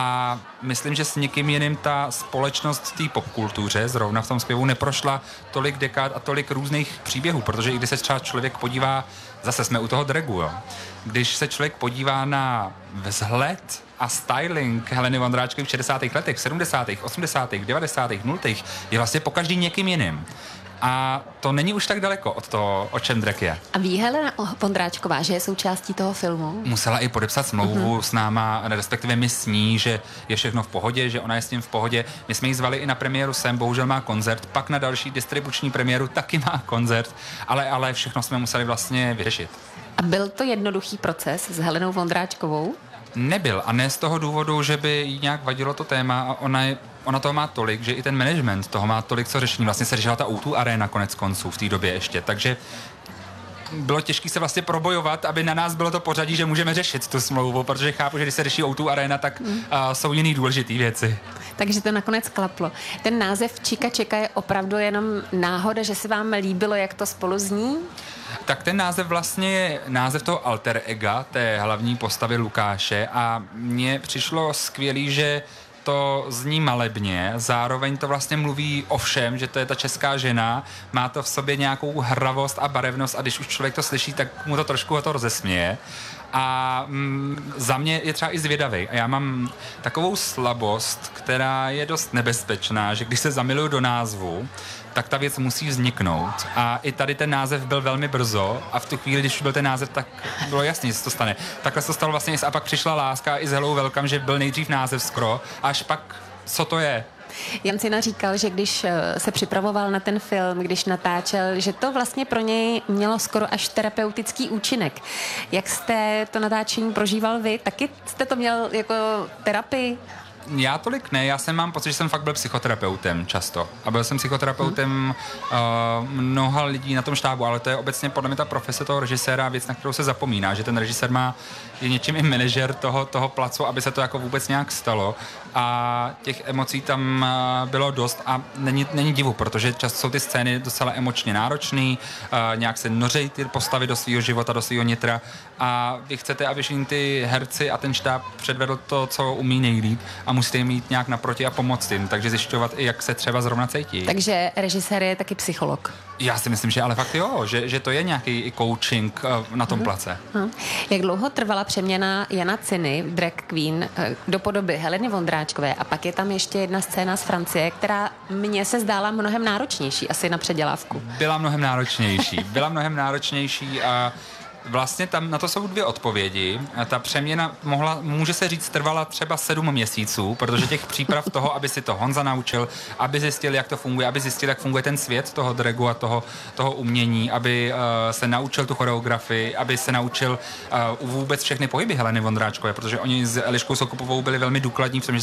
a myslím, že s někým jiným ta společnost v té popkultuře, zrovna v tom zpěvu, neprošla tolik dekád a tolik různých příběhů, protože i když se třeba člověk podívá, zase jsme u toho dragu, jo. Když se člověk podívá na vzhled a styling Heleny Vondráčkové v šedesátých letech, sedmdesátých, osmdesátých, devadesátých, nultých, je vlastně pokaždý někým jiným. A to není už tak daleko od toho, o čem drag je. A ví Helena Vondráčková, že je součástí toho filmu? Musela i podepsat smlouvu uh-huh. s náma, respektive my s ní, že je všechno v pohodě, že ona je s tím v pohodě. My jsme ji zvali i na premiéru sem, bohužel má koncert, pak na další distribuční premiéru taky má koncert, ale, ale všechno jsme museli vlastně vyřešit. A byl to jednoduchý proces s Helenou Vondráčkovou? Nebyl a ne z toho důvodu, že by jí nějak vadilo to téma a ona je Ona toho má tolik, že i ten management toho má tolik, co řešení. Vlastně se řešila ta ó dva Arena konec konců v té době ještě, takže bylo těžké se vlastně probojovat, aby na nás bylo to pořadí, že můžeme řešit tu smlouvu, protože chápu, že když se řeší ó dva Arena, tak mm. uh, jsou jiný důležité věci. Takže to nakonec klaplo. Ten název Čika Čeka je opravdu jenom náhoda, že se vám líbilo, jak to spolu zní? Tak ten název vlastně je název toho alter ega, té hlavní postavy Lukáše a mně přišlo skvělý, že to zní malebně, zároveň to vlastně mluví o všem, že to je ta česká žena, má to v sobě nějakou hravost a barevnost a když už člověk to slyší, tak mu to trošku ho to rozesměje. A mm, za mě je třeba i zvědavý. A já mám takovou slabost, která je dost nebezpečná, že když se zamiluju do názvu, tak ta věc musí vzniknout. A i tady ten název byl velmi brzo a v tu chvíli, když byl ten název, tak bylo jasný, že se to stane. Takhle se to stalo vlastně a pak přišla láska i s Hello Welcome, že byl nejdřív název skoro, až pak co to je. Jan Cina říkal, že když se připravoval na ten film, když natáčel, že to vlastně pro něj mělo skoro až terapeutický účinek. Jak jste to natáčení prožíval vy? Taky jste to měl jako terapii? Já tolik ne, já jsem mám pocit, že jsem fakt byl psychoterapeutem často. A byl jsem psychoterapeutem uh, mnoha lidí na tom štábu, ale to je obecně podle mě ta profese toho režiséra věc, na kterou se zapomíná, že ten režisér má, je něčím i manažer toho, toho placu, aby se to jako vůbec nějak stalo. A těch emocí tam uh, bylo dost a není, není divu, protože často jsou ty scény docela emočně náročný, uh, nějak se nořejí ty postavy do svého života, do svého nitra a vy chcete, aby všichni ty herci a ten štáb předvedl to, co umí nejlíp a musíte jim jít nějak naproti a pomoct jim, takže zjišťovat i, jak se třeba zrovna cítí. Takže režisér je taky psycholog. Já si myslím, že ale fakt jo, že, že to je nějaký i coaching uh, na tom place. Hmm. Jak dlouho trvala přeměna Jana Ciny, drag queen, do podoby Heleny Vondráčkové a pak je tam ještě jedna scéna z Francie, která mně se zdála mnohem náročnější asi na předělávku. Byla mnohem náročnější. Byla mnohem náročnější a vlastně tam na to jsou dvě odpovědi. Ta přeměna mohla, může se říct, trvala třeba sedm měsíců, protože těch příprav toho, aby si to Honza naučil, aby zjistil, jak to funguje, aby zjistil, jak funguje ten svět toho dragu a toho, toho umění, aby uh, se naučil tu choreografii, aby se naučil uh, vůbec všechny pohyby Heleny Vondráčkové, protože oni s Eliškou Sokupovou byli velmi důkladní v tom, že